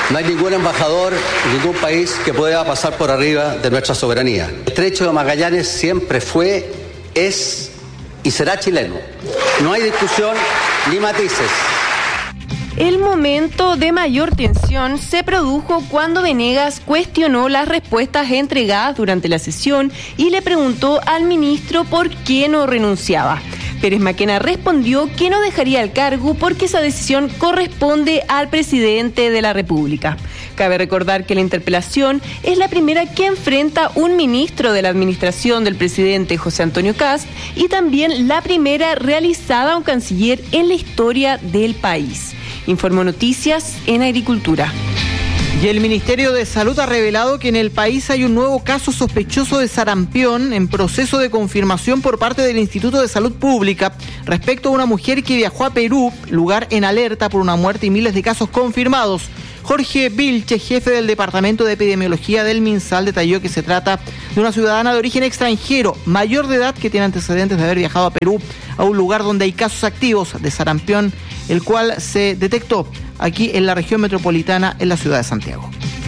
No hay ningún embajador, ningún país que pueda pasar por arriba de nuestra soberanía. El Estrecho de Magallanes siempre fue, es y será chileno. No hay discusión ni matices. El momento de mayor tensión se produjo cuando Venegas cuestionó las respuestas entregadas durante la sesión y le preguntó al ministro por qué no renunciaba. Pérez Maquena respondió que no dejaría el cargo porque esa decisión corresponde al presidente de la República. Cabe recordar que la interpelación es la primera que enfrenta un ministro de la administración del presidente José Antonio Kast y también la primera realizada a un canciller en la historia del país. Informó Noticias en Agricultura. Y el Ministerio de Salud ha revelado que en el país hay un nuevo caso sospechoso de sarampión en proceso de confirmación por parte del Instituto de Salud Pública respecto a una mujer que viajó a Perú, lugar en alerta por una muerte y miles de casos confirmados. Jorge Vilche, jefe del Departamento de Epidemiología del MinSal, detalló que se trata de una ciudadana de origen extranjero, mayor de edad, que tiene antecedentes de haber viajado a Perú, a un lugar donde hay casos activos de sarampión, el cual se detectó aquí en la región metropolitana, en la ciudad de Santiago.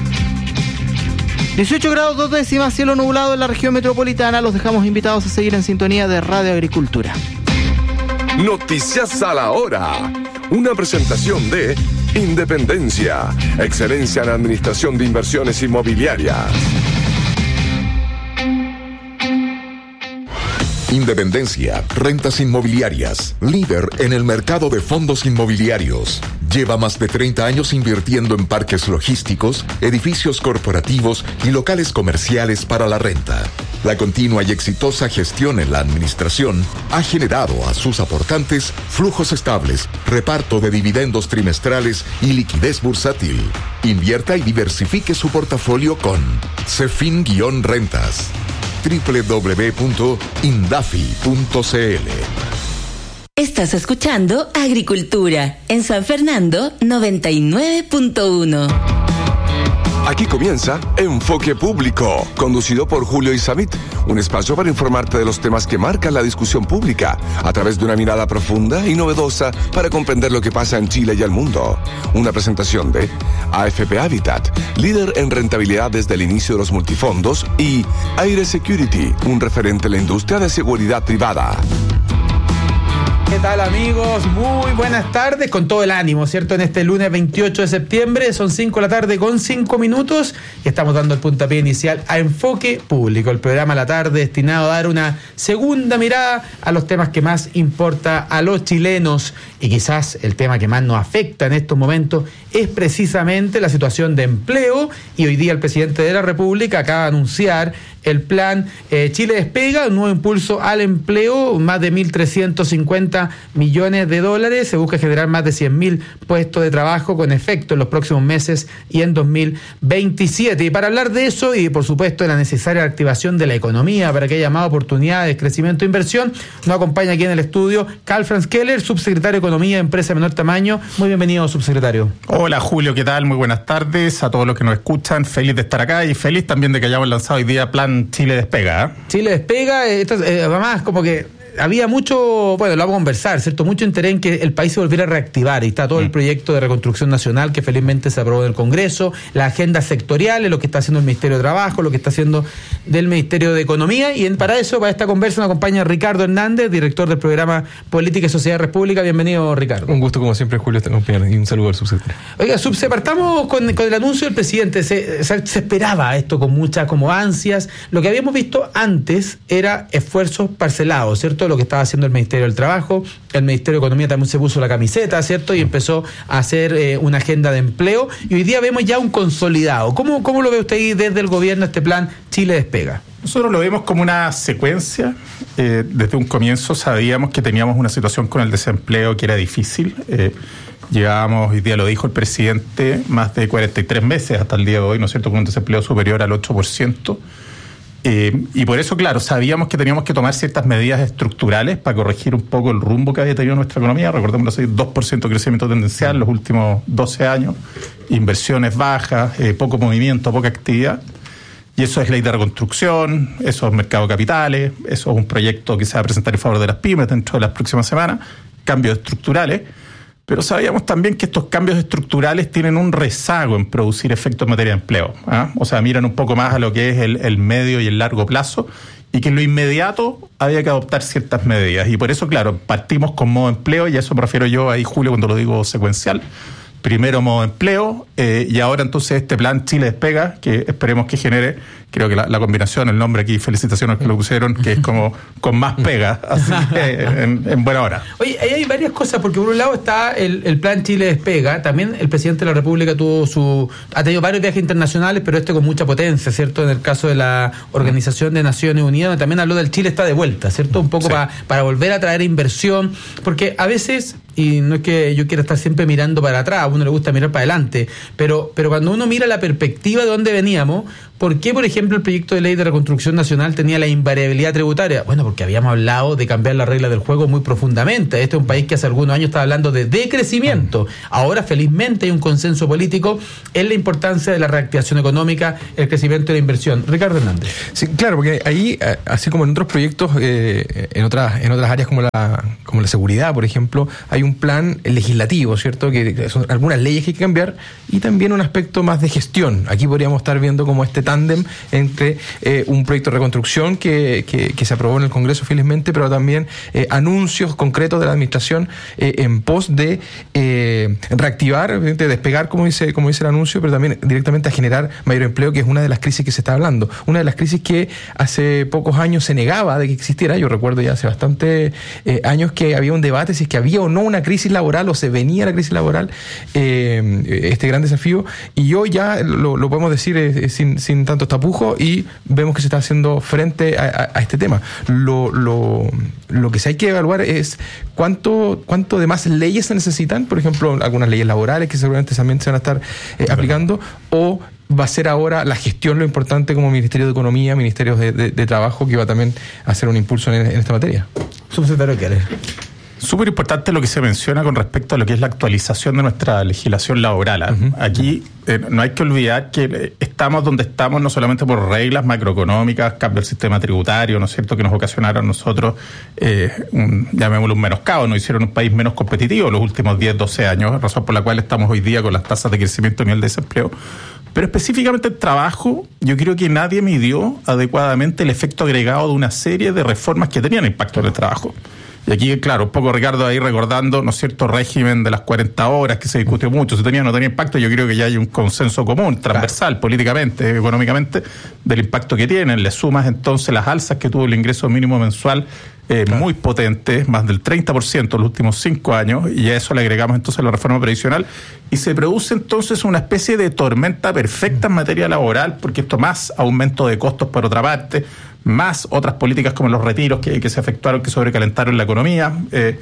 18 grados 2 décimas, cielo nublado en la región metropolitana. Los dejamos invitados a seguir en sintonía de Radio Agricultura. Noticias a la hora. Una presentación de Independencia, excelencia en administración de inversiones inmobiliarias. Independencia, rentas inmobiliarias, líder en el mercado de fondos inmobiliarios. Lleva más de 30 años invirtiendo en parques logísticos, edificios corporativos y locales comerciales para la renta. La continua y exitosa gestión en la administración ha generado a sus aportantes flujos estables, reparto de dividendos trimestrales y liquidez bursátil. Invierta y diversifique su portafolio con Cefin-Rentas. www.indafi.cl. Estás escuchando Agricultura en San Fernando 99.1. Aquí comienza Enfoque Público, conducido por Julio Isamit, un espacio para informarte de los temas que marcan la discusión pública a través de una mirada profunda y novedosa para comprender lo que pasa en Chile y el mundo. Una presentación de AFP Habitat, líder en rentabilidad desde el inicio de los multifondos, y Aire Security, un referente en la industria de seguridad privada. ¿Qué tal, amigos? Muy buenas tardes, con todo el ánimo, ¿cierto? En este lunes 28 de septiembre, son 5 de la tarde con 5 minutos y estamos dando el puntapié inicial a Enfoque Público, el programa a la tarde destinado a dar una segunda mirada a los temas que más importa a los chilenos, y quizás el tema que más nos afecta en estos momentos es precisamente la situación de empleo, y hoy día el presidente de la República acaba de anunciar el plan Chile Despega, un nuevo impulso al empleo, más de 1.350 millones de dólares. Se busca generar más de 100.000 puestos de trabajo con efecto en los próximos meses y en 2027. Y para hablar de eso y, por supuesto, de la necesaria activación de la economía para que haya más oportunidades, crecimiento e inversión, nos acompaña aquí en el estudio Karl Franz Keller, subsecretario de Economía de Empresa de Menor Tamaño. Muy bienvenido, subsecretario. Hola, Julio, ¿qué tal? Muy buenas tardes a todos los que nos escuchan. Feliz de estar acá y feliz también de que hayamos lanzado hoy día Plan Chile Despega. Chile Despega, además como que había mucho, bueno, lo vamos a conversar, ¿cierto? Mucho interés en que el país se volviera a reactivar, y está todo el proyecto de reconstrucción nacional que felizmente se aprobó en el Congreso, las agendas sectoriales, lo que está haciendo el Ministerio de Trabajo, lo que está haciendo del Ministerio de Economía, y para esta conversa nos acompaña Ricardo Hernández, director del programa Política y Sociedad República. Bienvenido, Ricardo. Un gusto, como siempre, Julio, estar acompañado, y un saludo al subsecretario. Oiga, partamos con el anuncio del presidente. Se esperaba esto con muchas ansias. Lo que habíamos visto antes era esfuerzos parcelados, ¿cierto? Lo que estaba haciendo el Ministerio del Trabajo, el Ministerio de Economía también se puso la camiseta, ¿cierto? Y empezó a hacer una agenda de empleo, y hoy día vemos ya un consolidado. ¿Cómo lo ve usted ahí desde el gobierno, este plan Chile Despega? Nosotros lo vemos como una secuencia. Desde un comienzo sabíamos que teníamos una situación con el desempleo que era difícil. Llevábamos, hoy día lo dijo el presidente, más de 43 meses hasta el día de hoy, ¿no es cierto?, con un desempleo superior al 8%. Y por eso, claro, sabíamos que teníamos que tomar ciertas medidas estructurales para corregir un poco el rumbo que había tenido nuestra economía. Recordemos que 2% de crecimiento tendencial en los últimos 12 años, inversiones bajas, poco movimiento, poca actividad. Y eso es ley de reconstrucción, eso es mercado de capitales, eso es un proyecto que se va a presentar en favor de las pymes dentro de las próximas semanas, cambios estructurales. Pero sabíamos también que estos cambios estructurales tienen un rezago en producir efectos en materia de empleo. O sea, miran un poco más a lo que es el medio y el largo plazo, y que en lo inmediato había que adoptar ciertas medidas. Y por eso, claro, partimos con modo empleo, y a eso me refiero yo ahí, Julio, cuando lo digo secuencial. Primero modo empleo, y ahora entonces este plan Chile Despega, que esperemos que genere, creo que la combinación, el nombre aquí, felicitaciones que lo pusieron, que es como con más pega, así que en buena hora. Oye, ahí hay varias cosas, porque por un lado está el plan Chile Despega, también el presidente de la República ha tenido varios viajes internacionales, pero con mucha potencia, ¿cierto? En el caso de la Organización de Naciones Unidas, donde también habló del Chile está de vuelta, ¿cierto? Un poco para volver a traer inversión, porque a veces, y no es que yo quiera estar siempre mirando para atrás, a uno le gusta mirar para adelante, pero cuando uno mira la perspectiva de dónde veníamos, ¿por qué, por ejemplo, el proyecto de ley de reconstrucción nacional tenía la invariabilidad tributaria? Bueno, porque habíamos hablado de cambiar las reglas del juego muy profundamente. Este es un país que hace algunos años estaba hablando de decrecimiento. Ahora, felizmente, hay un consenso político en la importancia de la reactivación económica, el crecimiento y la inversión. Ricardo Hernández. Sí, claro, porque ahí, así como en otros proyectos, en otras áreas como la seguridad, por ejemplo, hay un plan legislativo, ¿cierto? Que son algunas leyes que hay que cambiar, y también un aspecto más de gestión. Aquí podríamos estar viendo como este tándem entre un proyecto de reconstrucción que se aprobó en el Congreso felizmente, pero también anuncios concretos de la administración en pos de reactivar, de despegar, como dice el anuncio, pero también directamente a generar mayor empleo, que es una de las crisis que se está hablando. Una de las crisis que hace pocos años se negaba de que existiera. Yo recuerdo ya hace bastante años que había un debate si es que había o no una crisis laboral, o se venía la crisis laboral, este gran desafío, y hoy ya lo podemos decir sin tantos tapujos, y vemos que se está haciendo frente a este tema. Lo que sí hay que evaluar es cuánto de más leyes se necesitan, por ejemplo, algunas leyes laborales que seguramente también se van a estar aplicando, o va a ser ahora la gestión lo importante, como Ministerio de Economía, Ministerios de Trabajo, que va también a hacer un impulso en esta materia. Subsecretario Quieres. Súper importante lo que se menciona con respecto a lo que es la actualización de nuestra legislación laboral. Uh-huh. Aquí no hay que olvidar que estamos donde estamos no solamente por reglas macroeconómicas, cambio del sistema tributario, ¿no es cierto?, que nos ocasionaron nosotros, llamémoslo un menoscabo, nos hicieron un país menos competitivo los últimos 10, 12 años, razón por la cual estamos hoy día con las tasas de crecimiento a nivel de desempleo. Pero específicamente el trabajo, yo creo que nadie midió adecuadamente el efecto agregado de una serie de reformas que tenían impacto en el trabajo. Y aquí, claro, un poco Ricardo ahí recordando, ¿no es cierto?, régimen de las 40 horas que se discutió mucho, si tenía o no tenía impacto. Yo creo que ya hay un consenso común, transversal, políticamente, económicamente, del impacto que tienen. Le sumas entonces las alzas que tuvo el ingreso mínimo mensual, muy potentes, más del 30% en los últimos 5 años, y a eso le agregamos entonces la reforma previsional, y se produce entonces una especie de tormenta perfecta en materia laboral, porque esto más aumento de costos por otra parte, más otras políticas como los retiros que se efectuaron, que sobrecalentaron la economía,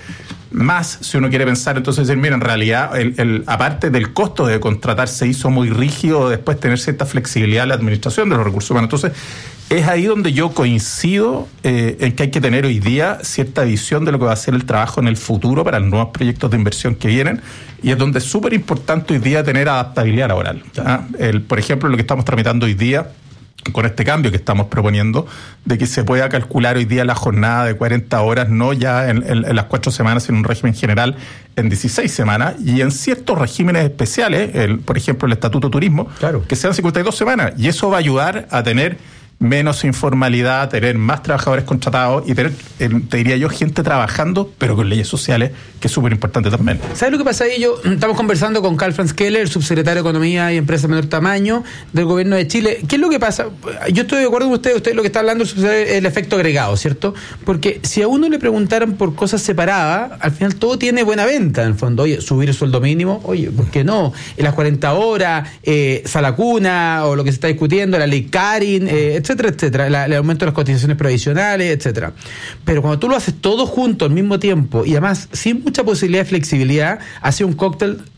más, si uno quiere pensar, entonces decir, mira, en realidad, aparte del costo de contratar, se hizo muy rígido después tener cierta flexibilidad en la administración de los recursos humanos. Entonces, es ahí donde yo coincido en que hay que tener hoy día cierta visión de lo que va a ser el trabajo en el futuro para los nuevos proyectos de inversión que vienen, y es donde es súper importante hoy día tener adaptabilidad laboral. Por ejemplo, lo que estamos tramitando hoy día, con este cambio que estamos proponiendo, de que se pueda calcular hoy día la jornada de 40 horas, no ya en las 4 semanas, sino en un régimen general en 16 semanas, y en ciertos regímenes especiales, por ejemplo el Estatuto Turismo, que sean 52 semanas, y eso va a ayudar a tener menos informalidad, tener más trabajadores contratados y tener, te diría yo, gente trabajando, pero con leyes sociales, que es súper importante también. ¿Sabes lo que pasa ahí? Estamos conversando con Karl Franz Keller, el subsecretario de Economía y Empresas de Menor Tamaño del Gobierno de Chile. ¿Qué es lo que pasa? Yo estoy de acuerdo con usted lo que está hablando es el efecto agregado, ¿cierto? Porque si a uno le preguntaran por cosas separadas, al final todo tiene buena venta, en el fondo. Oye, subir el sueldo mínimo, oye, ¿por qué no? En las 40 horas, Salacuna, o lo que se está discutiendo, la ley Karin, etcétera, el aumento de las cotizaciones provisionales, etcétera. Pero cuando tú lo haces todo junto al mismo tiempo, y además sin mucha posibilidad de flexibilidad, hace un cóctel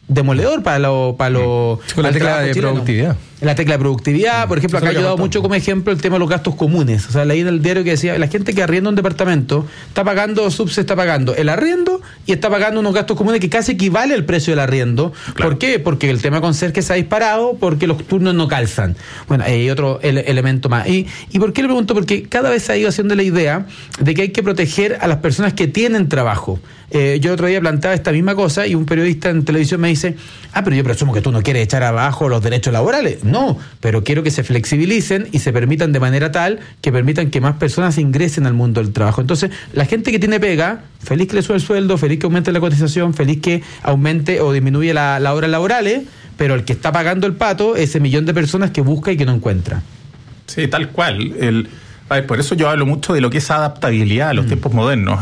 demoledor para con la tecla de productividad. La tecla de productividad, por ejemplo, acá ha ayudado mucho como ejemplo el tema de los gastos comunes. O sea, leí en el diario que decía, la gente que arrienda un departamento está pagando, está pagando el arriendo y está pagando unos gastos comunes que casi equivale al precio del arriendo. Claro. ¿Por qué? Porque el tema conserje se ha disparado, porque los turnos no calzan. Bueno, hay otro elemento más. ¿Y por qué le pregunto? Porque cada vez se ha ido haciendo la idea de que hay que proteger a las personas que tienen trabajo. Yo otro día planteaba esta misma cosa y un periodista en televisión me dice, pero yo presumo que tú no quieres echar abajo los derechos laborales. No, pero quiero que se flexibilicen y se permitan de manera tal que permitan que más personas ingresen al mundo del trabajo. Entonces, la gente que tiene pega, feliz que le sube el sueldo, feliz que aumente la cotización, feliz que aumente o disminuye las horas laborales, pero el que está pagando el pato es ese millón de personas que busca y que no encuentra. Sí, tal cual. Por eso yo hablo mucho de lo que es adaptabilidad a los tiempos modernos.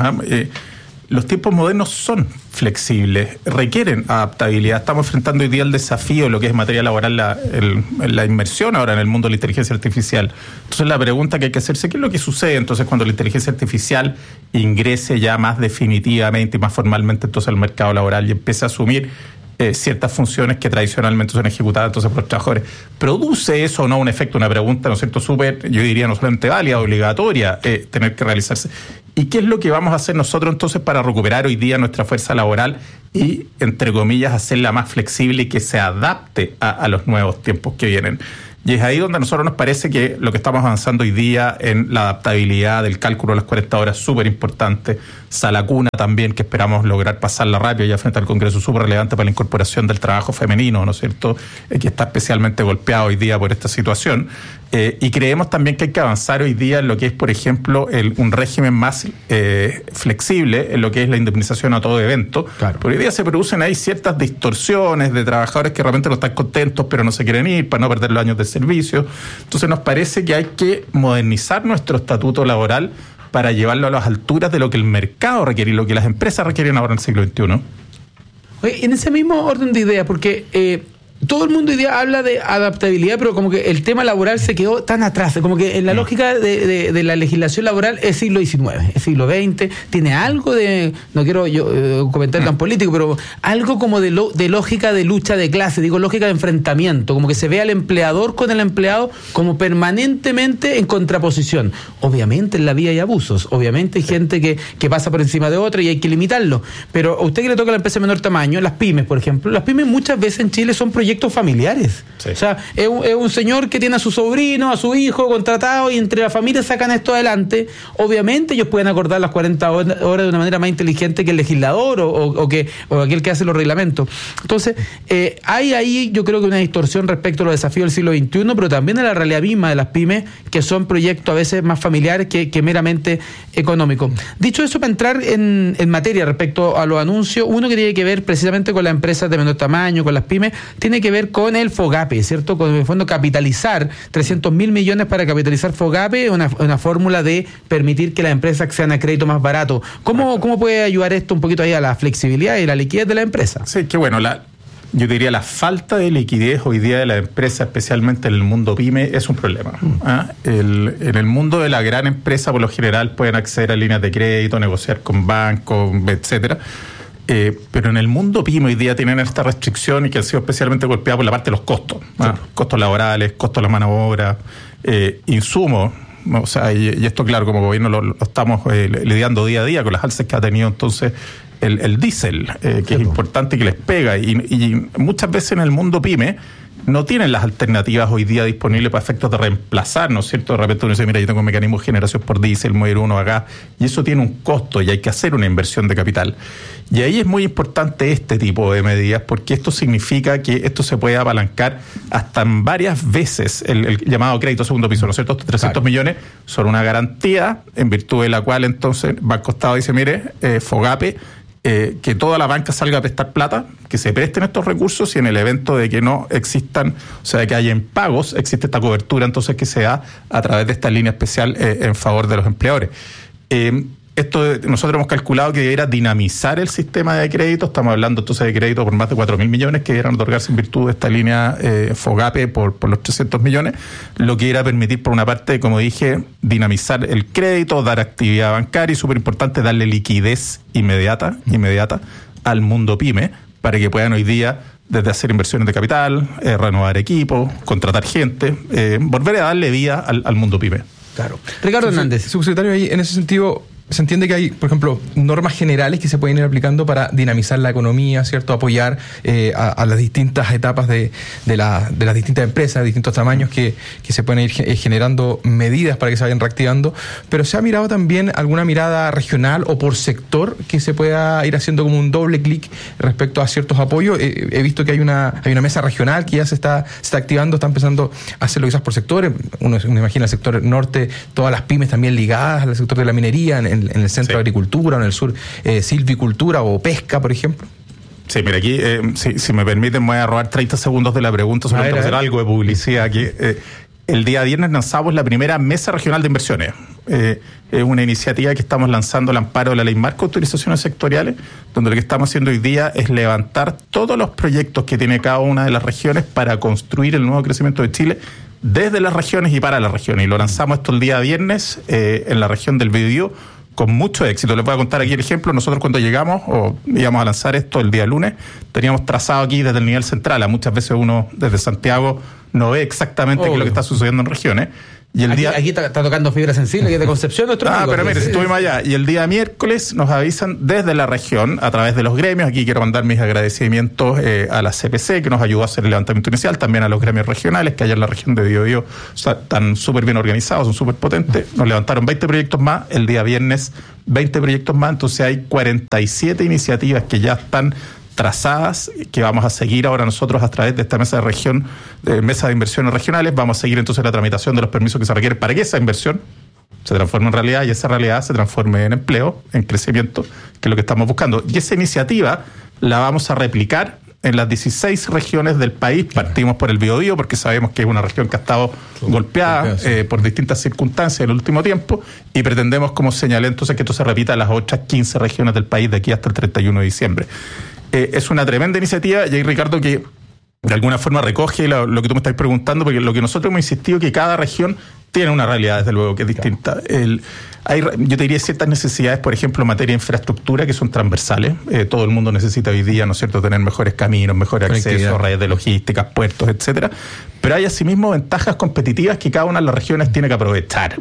Los tiempos modernos son flexibles, requieren adaptabilidad. Estamos enfrentando hoy día el desafío de lo que es materia laboral, la inmersión ahora en el mundo de la inteligencia artificial. Entonces la pregunta que hay que hacerse, ¿qué es lo que sucede entonces cuando la inteligencia artificial ingrese ya más definitivamente y más formalmente entonces al mercado laboral y empiece a asumir ciertas funciones que tradicionalmente son ejecutadas entonces por los trabajadores? ¿Produce eso o no un efecto, una pregunta, ¿no es cierto?, súper, yo diría, no solamente válida, obligatoria, tener que realizarse? ¿Y qué es lo que vamos a hacer nosotros entonces para recuperar hoy día nuestra fuerza laboral y, entre comillas, hacerla más flexible y que se adapte a los nuevos tiempos que vienen? Y es ahí donde a nosotros nos parece que lo que estamos avanzando hoy día en la adaptabilidad del cálculo de las 40 horas es súper importante. Salacuna también, que esperamos lograr pasarla rápido ya frente al Congreso, súper relevante para la incorporación del trabajo femenino, ¿no es cierto?, que está especialmente golpeado hoy día por esta situación. Y creemos también que hay que avanzar hoy día en lo que es, por ejemplo, un régimen más flexible en lo que es la indemnización a todo evento. Claro. Porque hoy día se producen ahí ciertas distorsiones de trabajadores que realmente no están contentos pero no se quieren ir para no perder los años de servicio. Entonces nos parece que hay que modernizar nuestro estatuto laboral para llevarlo a las alturas de lo que el mercado requiere y lo que las empresas requieren ahora en el siglo XXI. Oye, en ese mismo orden de idea, porque todo el mundo hoy día habla de adaptabilidad, pero como que el tema laboral se quedó tan atrás, como que en la lógica de la legislación laboral es siglo XIX, es siglo XX, tiene algo de, no quiero yo comentar tan político, pero algo como de lógica de lucha de clase, digo lógica de enfrentamiento, como que se ve al empleador con el empleado como permanentemente en contraposición. Obviamente en la vida hay abusos, obviamente hay gente que pasa por encima de otra y hay que limitarlo, pero a usted que le toca la empresa de menor tamaño, las pymes, por ejemplo, las pymes muchas veces en Chile son proyectos familiares. Sí. O sea, es un señor que tiene a su sobrino, a su hijo contratado y entre la familia sacan esto adelante. Obviamente ellos pueden acordar las 40 horas de una manera más inteligente que el legislador o aquel que hace los reglamentos. Entonces, hay ahí yo creo que una distorsión respecto a los desafíos del siglo XXI, pero también a la realidad misma de las pymes, que son proyectos a veces más familiares que meramente económicos. Dicho eso, para entrar en materia respecto a los anuncios, uno que tiene que ver precisamente con las empresas de menor tamaño, con las pymes, tiene que ver con el FOGAPE, ¿cierto? Con el fondo capitalizar 300.000 millones para capitalizar FOGAPE, una fórmula de permitir que las empresas accedan a crédito más barato. ¿Cómo puede ayudar esto un poquito ahí a la flexibilidad y la liquidez de la empresa? Sí, que bueno, yo diría la falta de liquidez hoy día de la empresa, especialmente en el mundo pyme, es un problema. En el mundo de la gran empresa, por lo general, pueden acceder a líneas de crédito, negociar con bancos, etcétera. Pero en el mundo pyme hoy día tienen esta restricción y que han sido especialmente golpeadas por la parte de los costos, costos laborales, costos de la mano de obra, insumos. O sea, y esto, claro, como gobierno lo estamos lidiando día a día con las alzas que ha tenido entonces el diésel, que es importante y que les pega. Y muchas veces en el mundo pyme no tienen las alternativas hoy día disponibles para efectos de reemplazar, ¿no es cierto? De repente uno dice, mira, yo tengo un mecanismo de generación por diésel, mover uno a gas, y eso tiene un costo y hay que hacer una inversión de capital. Y ahí es muy importante este tipo de medidas, porque esto significa que esto se puede apalancar hasta en varias veces el llamado crédito segundo piso, ¿no es cierto? Estos 300 millones son una garantía en virtud de la cual entonces Banco Estado dice, mire, FOGAPE, que toda la banca salga a prestar plata, que se presten estos recursos y en el evento de que no existan, o sea, de que haya impagos, existe esta cobertura entonces que se da a través de esta línea especial en favor de los empleadores. Esto nosotros hemos calculado que debiera dinamizar el sistema de crédito. Estamos hablando entonces de crédito por más de 4.000 millones que debieran otorgarse en virtud de esta línea FOGAPE por los 300 millones, lo que irá a permitir, por una parte, como dije, dinamizar el crédito, dar actividad bancaria y, súper importante, darle liquidez inmediata al mundo pyme, para que puedan hoy día, desde hacer inversiones de capital, renovar equipos, contratar gente, volver a darle vida al mundo pyme. Claro. Ricardo Hernández. Subsecretario, ahí en ese sentido se entiende que hay, por ejemplo, normas generales que se pueden ir aplicando para dinamizar la economía, ¿cierto? Apoyar a las distintas etapas de las distintas empresas, de distintos tamaños que se pueden ir generando medidas para que se vayan reactivando. Pero ¿se ha mirado también alguna mirada regional o por sector que se pueda ir haciendo como un doble clic respecto a ciertos apoyos? He visto que hay una mesa regional que ya se está activando, está empezando a hacerlo quizás por sectores. Uno imagina el sector norte, todas las pymes también ligadas al sector de la minería, en el centro de agricultura, o en el sur silvicultura o pesca, por ejemplo. Sí, mira, aquí, si me permiten, me voy a robar 30 segundos de la pregunta, solo para hacer algo de publicidad aquí. El día viernes lanzamos la primera Mesa Regional de Inversiones. Es una iniciativa que estamos lanzando al amparo de la Ley Marco de Autorizaciones Sectoriales, donde lo que estamos haciendo hoy día es levantar todos los proyectos que tiene cada una de las regiones para construir el nuevo crecimiento de Chile desde las regiones y para las regiones. Y lo lanzamos esto el día viernes en la región del Biobío, con mucho éxito. Les voy a contar aquí el ejemplo. Nosotros cuando llegamos, o íbamos a lanzar esto el día lunes, teníamos trazado aquí desde el nivel central. Muchas veces uno desde Santiago no ve exactamente qué es lo que está sucediendo en regiones. Y aquí está tocando fibra sensible, que es de Concepción nuestro amigo. Pero mire, estuvimos allá. Y el día miércoles nos avisan desde la región, a través de los gremios. Aquí quiero mandar mis agradecimientos a la CPC, que nos ayudó a hacer el levantamiento inicial, también a los gremios regionales, que allá en la región de Biobío están súper bien organizados, son súper potentes. Nos levantaron 20 proyectos más, el día viernes 20 proyectos más, entonces hay 47 iniciativas que ya están trazadas, que vamos a seguir ahora nosotros a través de esta mesa de región, mesa de inversiones regionales. Vamos a seguir entonces la tramitación de los permisos que se requieren para que esa inversión se transforme en realidad y esa realidad se transforme en empleo, en crecimiento, que es lo que estamos buscando. Y esa iniciativa la vamos a replicar en las 16 regiones del país. Partimos por el Biobío porque sabemos que es una región que ha estado golpeada por distintas circunstancias en el último tiempo, y pretendemos, como señalé entonces, que esto se repita en las otras 15 regiones del país de aquí hasta el 31 de diciembre. Es una tremenda iniciativa, y ahí, Ricardo, que de alguna forma recoge lo que tú me estás preguntando, porque lo que nosotros hemos insistido es que cada región tiene una realidad, desde luego, que es distinta. Yo te diría ciertas necesidades, por ejemplo, en materia de infraestructura, que son transversales. Todo el mundo necesita hoy día, ¿no es cierto?, tener mejores caminos, mejores accesos, redes de logística, puertos, etcétera. Pero hay asimismo ventajas competitivas que cada una de las regiones tiene que aprovechar.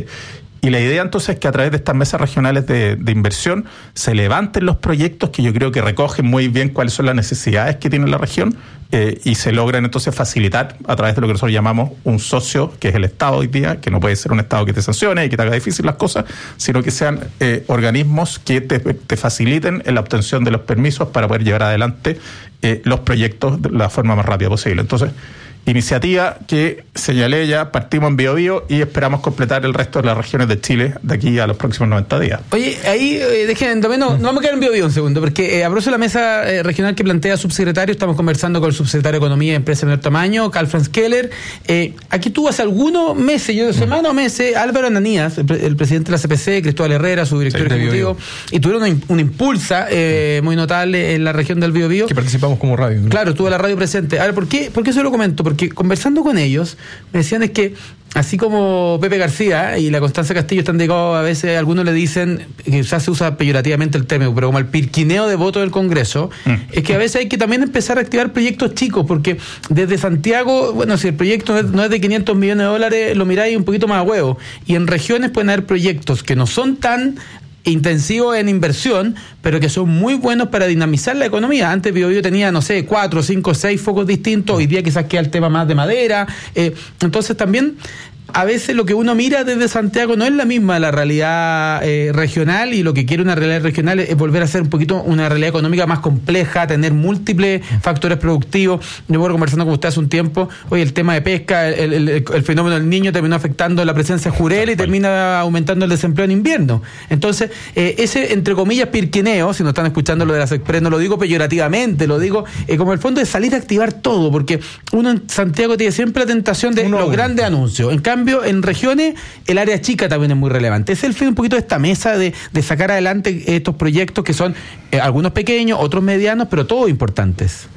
Y la idea entonces es que a través de estas mesas regionales de inversión se levanten los proyectos que yo creo que recogen muy bien cuáles son las necesidades que tiene la región, y se logran entonces facilitar a través de lo que nosotros llamamos un socio, que es el Estado hoy día, que no puede ser un Estado que te sancione y que te haga difícil las cosas, sino que sean organismos que te faciliten en la obtención de los permisos para poder llevar adelante los proyectos de la forma más rápida posible. Entonces, iniciativa que señalé ya, partimos en Biobío y esperamos completar el resto de las regiones de Chile de aquí a los próximos 90 días. Oye, ahí dejen, no vamos a quedar en Biobío un segundo, porque aprovecho la mesa regional que plantea subsecretario. Estamos conversando con el subsecretario de Economía y Empresa de menor tamaño, Karl Franz Keller. Aquí tuvo hace algunos meses, semana o meses, Álvaro Ananías, el presidente de la CPC, Cristóbal Herrera, su director ejecutivo, y tuvieron una impulsa muy notable en la región del Biobío. Que participamos como radio, ¿no? Claro, estuvo la radio presente. A ver, ¿por qué se lo comento? Porque conversando con ellos, me decían es que así como Pepe García y la Constanza Castillo están dedicados, a veces algunos le dicen, que quizás se usa peyorativamente el término, pero como el pirquineo de votos del Congreso, es que a veces hay que también empezar a activar proyectos chicos, porque desde Santiago, bueno, si el proyecto no es de 500 millones de dólares, lo miráis un poquito más a huevo, y en regiones pueden haber proyectos que no son tan intensivos en inversión, pero que son muy buenos para dinamizar la economía. Antes Biobío tenía, 4, 5, 6 focos distintos, hoy día quizás queda el tema más de madera, entonces también a veces lo que uno mira desde Santiago no es la misma la realidad regional, y lo que quiere una realidad regional es volver a ser un poquito una realidad económica más compleja, tener múltiples factores productivos. Yo voy conversando con usted hace un tiempo, hoy el tema de pesca, el fenómeno del Niño terminó afectando la presencia jurel y termina aumentando el desempleo en invierno. Entonces, ese, entre comillas, pirquineo, si no están escuchando lo de las Express, no lo digo peyorativamente, lo digo como el fondo de salir a activar todo, porque uno en Santiago tiene siempre la tentación de los grandes anuncios. En cambio, en regiones, el área chica también es muy relevante. Es el fin un poquito de esta mesa de sacar adelante estos proyectos que son algunos pequeños, otros medianos, pero todos importantes.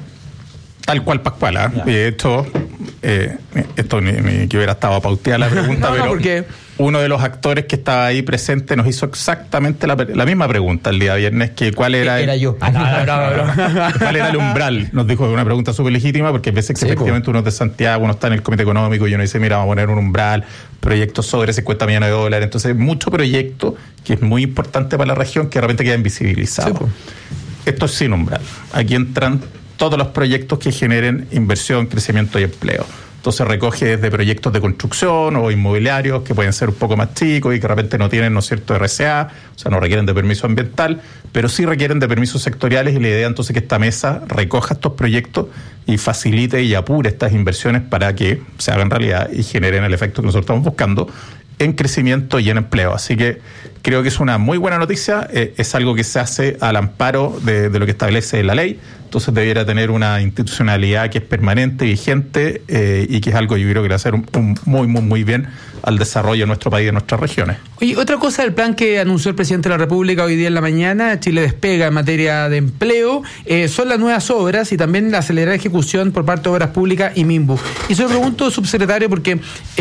Tal cual, Pascual. Esto ni que hubiera estado pauteada la pregunta, pero porque uno de los actores que estaba ahí presente nos hizo exactamente la misma pregunta el día viernes, que cuál era cuál era el umbral. Nos dijo una pregunta súper legítima, porque a veces que efectivamente uno es de Santiago, uno está en el comité económico y uno dice, mira, vamos a poner un umbral, proyectos sobre 50 millones de dólares. Entonces, mucho proyecto que es muy importante para la región que de repente queda invisibilizado. Esto es sin umbral. Aquí entran todos los proyectos que generen inversión, crecimiento y empleo. Entonces recoge desde proyectos de construcción o inmobiliarios que pueden ser un poco más chicos y que de repente no tienen, ¿no es cierto?, RCA, o sea, no requieren de permiso ambiental, pero sí requieren de permisos sectoriales, y la idea entonces es que esta mesa recoja estos proyectos y facilite y apure estas inversiones para que se hagan realidad y generen el efecto que nosotros estamos buscando en crecimiento y en empleo. Así que creo que es una muy buena noticia, es algo que se hace al amparo de lo que establece la ley, entonces debiera tener una institucionalidad que es permanente, vigente, y que es algo yo creo que le va a hacer muy bien al desarrollo de nuestro país y de nuestras regiones. Oye, otra cosa del plan que anunció el presidente de la República hoy día en la mañana, Chile despega en materia de empleo, son las nuevas obras y también la acelerada ejecución por parte de Obras Públicas y MIMBU. Y se lo pregunto, subsecretario, porque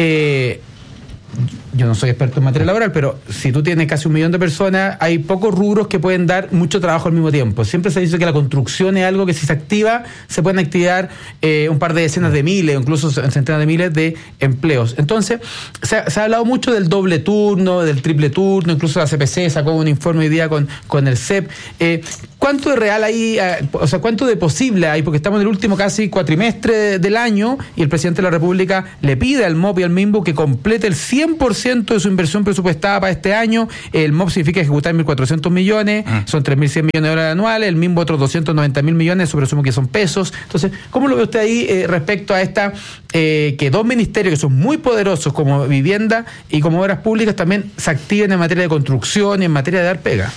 yo no soy experto en materia laboral, pero si tú tienes casi 1 millón de personas, hay pocos rubros que pueden dar mucho trabajo al mismo tiempo. Siempre se dice que la construcción es algo que, si se activa, se pueden activar un par de decenas de miles, o incluso centenas de miles de empleos. Entonces, se ha hablado mucho del doble turno, del triple turno, incluso la CPC sacó un informe hoy día con el CEP. ¿Cuánto de real hay, o sea, cuánto de posible hay? Porque estamos en el último casi cuatrimestre del año y el presidente de la República le pide al MOP y al MIMBU que complete el 100% de su inversión presupuestada para este año. El MOP significa ejecutar 1.400 millones, son 3.100 millones de dólares anuales, el MIMBU otros 290.000 millones, eso presumo que son pesos. Entonces, ¿cómo lo ve usted ahí respecto a esta, que dos ministerios que son muy poderosos como Vivienda y como Obras Públicas también se activen en materia de construcción y en materia de dar pega?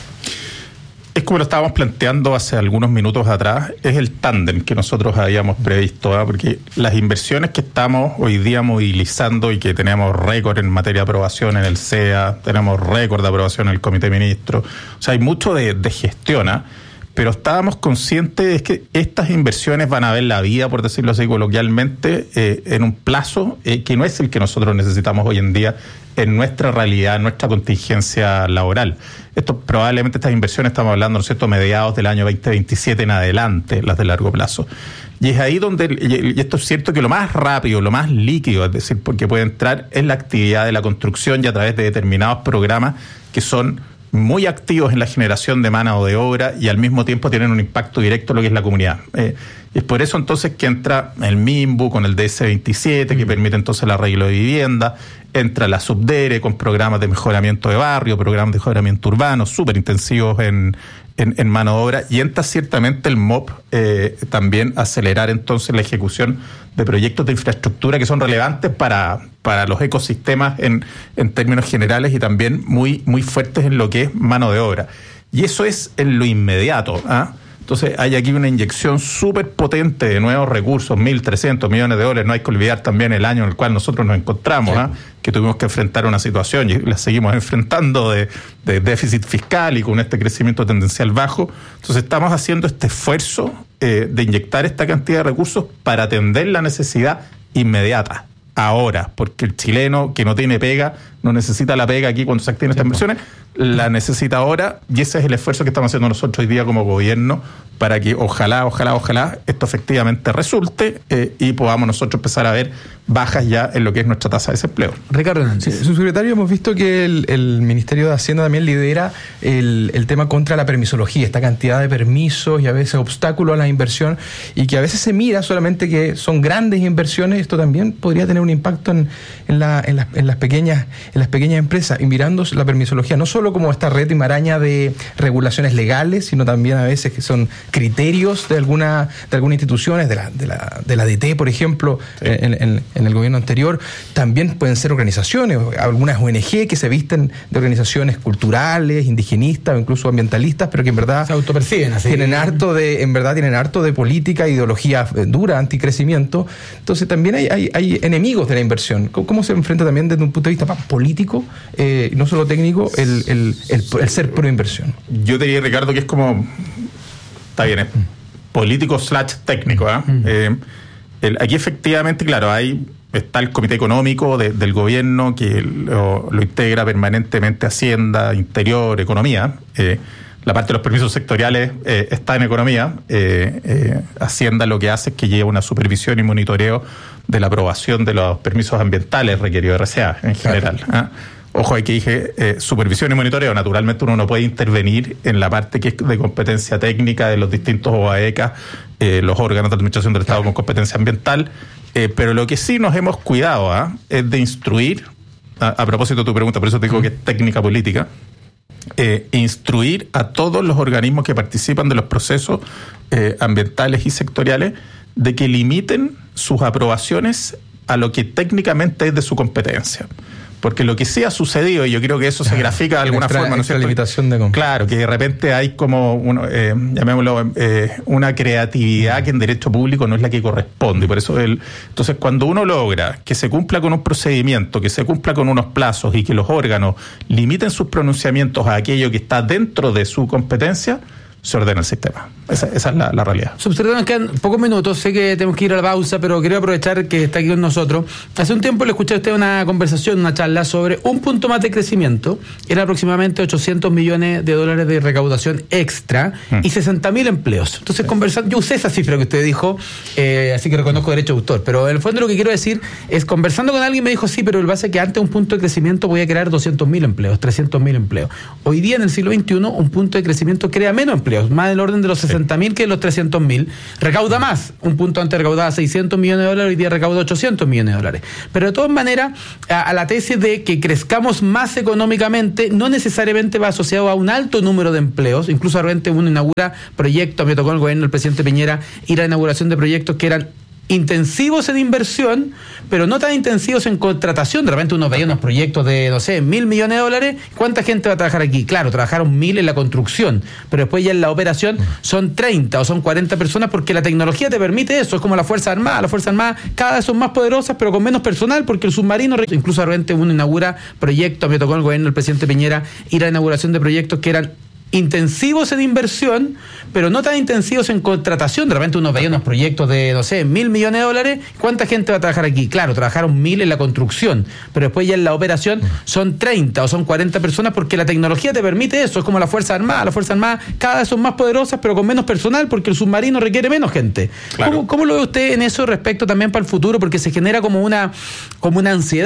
Es como lo estábamos planteando hace algunos minutos atrás, es el tándem que nosotros habíamos previsto, porque las inversiones que estamos hoy día movilizando y que tenemos récord en materia de aprobación en el CEA, tenemos récord de aprobación en el Comité de Ministros, o sea, hay mucho de gestión, pero estábamos conscientes de que estas inversiones van a ver la vida, por decirlo así coloquialmente, en un plazo que no es el que nosotros necesitamos hoy en día en nuestra realidad, en nuestra contingencia laboral. Esto probablemente, estas inversiones, estamos hablando, ¿no es cierto?, mediados del año 2027 en adelante, las de largo plazo. Y es ahí donde, y esto es cierto, que lo más rápido, lo más líquido, es decir, porque puede entrar en la actividad de la construcción y a través de determinados programas que son muy activos en la generación de mano de obra y al mismo tiempo tienen un impacto directo en lo que es la comunidad. Es por eso entonces que entra el MIMBU con el DS27, que permite entonces el arreglo de vivienda, entra la Subdere con programas de mejoramiento de barrio, programas de mejoramiento urbano, súper intensivos en mano de obra, y entra ciertamente el MOP también a acelerar entonces la ejecución de proyectos de infraestructura que son relevantes para los ecosistemas en términos generales y también muy fuertes en lo que es mano de obra. Y eso es en lo inmediato, Entonces hay aquí una inyección súper potente de nuevos recursos, 1.300 millones de dólares. No hay que olvidar también el año en el cual nosotros nos encontramos, que tuvimos que enfrentar una situación y la seguimos enfrentando de déficit fiscal y con este crecimiento tendencial bajo. Entonces estamos haciendo este esfuerzo de inyectar esta cantidad de recursos para atender la necesidad inmediata, ahora, porque el chileno que no tiene pega no necesita la pega aquí cuando se activen estas inversiones, la necesita ahora, y ese es el esfuerzo que estamos haciendo nosotros hoy día como gobierno para que ojalá esto efectivamente resulte y podamos nosotros empezar a ver bajas ya en lo que es nuestra tasa de desempleo. Ricardo Hernández. Sí, subsecretario, hemos visto que el Ministerio de Hacienda también lidera el tema contra la permisología, esta cantidad de permisos y a veces obstáculos a la inversión, y que a veces se mira solamente que son grandes inversiones. Esto también podría tener un impacto en las pequeñas empresas, y mirando la permisología no solo como esta red y maraña de regulaciones legales, sino también a veces que son criterios de algunas instituciones, de la DT, por ejemplo, sí, en el gobierno anterior. También pueden ser organizaciones, algunas ONG que se visten de organizaciones culturales, indigenistas o incluso ambientalistas, pero que en verdad se autoperciben así. Tienen harto de política, ideología dura, anticrecimiento. Entonces también hay enemigos de la inversión. ¿Cómo se enfrenta también desde un punto de vista político, no solo técnico, el ser pro inversión? Yo te diría, Ricardo, que es como, está bien, es político / técnico. Aquí efectivamente, claro, hay está el Comité Económico del Gobierno que lo integra permanentemente Hacienda, Interior, Economía. La parte de los permisos sectoriales está en Economía. Hacienda lo que hace es que lleva una supervisión y monitoreo de la aprobación de los permisos ambientales requeridos de RCA en general. Claro. Ojo, hay que dije supervisión y monitoreo. Naturalmente uno no puede intervenir en la parte que es de competencia técnica de los distintos OAECA, los órganos de administración del Estado con competencia ambiental, pero lo que sí nos hemos cuidado es de instruir, a propósito de tu pregunta, por eso te digo que es técnica política, instruir a todos los organismos que participan de los procesos ambientales y sectoriales de que limiten sus aprobaciones a lo que técnicamente es de su competencia. Porque lo que sí ha sucedido, y yo creo que eso se grafica de alguna forma, ¿no es cierto? Limitación de claro, que de repente hay como, llamémoslo, una creatividad que en derecho público no es la que corresponde. Y por eso entonces, cuando uno logra que se cumpla con un procedimiento, que se cumpla con unos plazos y que los órganos limiten sus pronunciamientos a aquello que está dentro de su competencia, se ordena el sistema. Esa es la realidad. Subsecretario, nos quedan pocos minutos, sé que tenemos que ir a la pausa, pero quería aprovechar que está aquí con nosotros. Hace un tiempo le escuché a usted una conversación, una charla sobre un punto más de crecimiento, era aproximadamente $800 millones de recaudación extra y 60.000 empleos. Entonces, conversando, yo usé esa cifra que usted dijo, así que reconozco derecho de autor, pero en el fondo lo que quiero decir es, conversando con alguien me dijo, sí, pero el base es que antes un punto de crecimiento podía crear 200.000 empleos, 300.000 empleos. Hoy día, en el siglo XXI, un punto de crecimiento crea menos empleos, más del orden de los 60.000 que los 300.000. Recauda más. Un punto antes recaudaba $600 millones, hoy día recauda $800 millones. Pero de todas maneras, a la tesis de que crezcamos más económicamente, no necesariamente va asociado a un alto número de empleos. Incluso de repente uno inaugura proyectos, me tocó el gobierno del presidente Piñera ir a la inauguración de proyectos que eran intensivos en inversión, pero no tan intensivos en contratación. De repente uno veía unos proyectos de, no sé, $1.000 millones. ¿Cuánta gente va a trabajar aquí? Claro, trabajaron 1.000 en la construcción, pero después ya en la operación son 30 o son 40 personas, porque la tecnología te permite eso. Es como la Fuerza Armada. Las Fuerzas Armadas cada vez son más poderosas, pero con menos personal, porque el submarino, incluso de repente uno inaugura proyectos, me tocó el gobierno del presidente Piñera ir a la inauguración de proyectos que eran intensivos en inversión, pero no tan intensivos en contratación. De repente uno veía unos proyectos de, no sé, $1.000 millones. ¿Cuánta gente va a trabajar aquí? Claro, trabajaron 1.000 en la construcción, pero después ya en la operación son 30 o son 40 personas, porque la tecnología te permite eso. Es como la Fuerza Armada. Las Fuerzas Armadas cada vez son más poderosas, pero con menos personal, porque el submarino requiere menos gente. Claro. ¿Cómo lo ve usted en eso respecto también para el futuro? Porque se genera como una ansiedad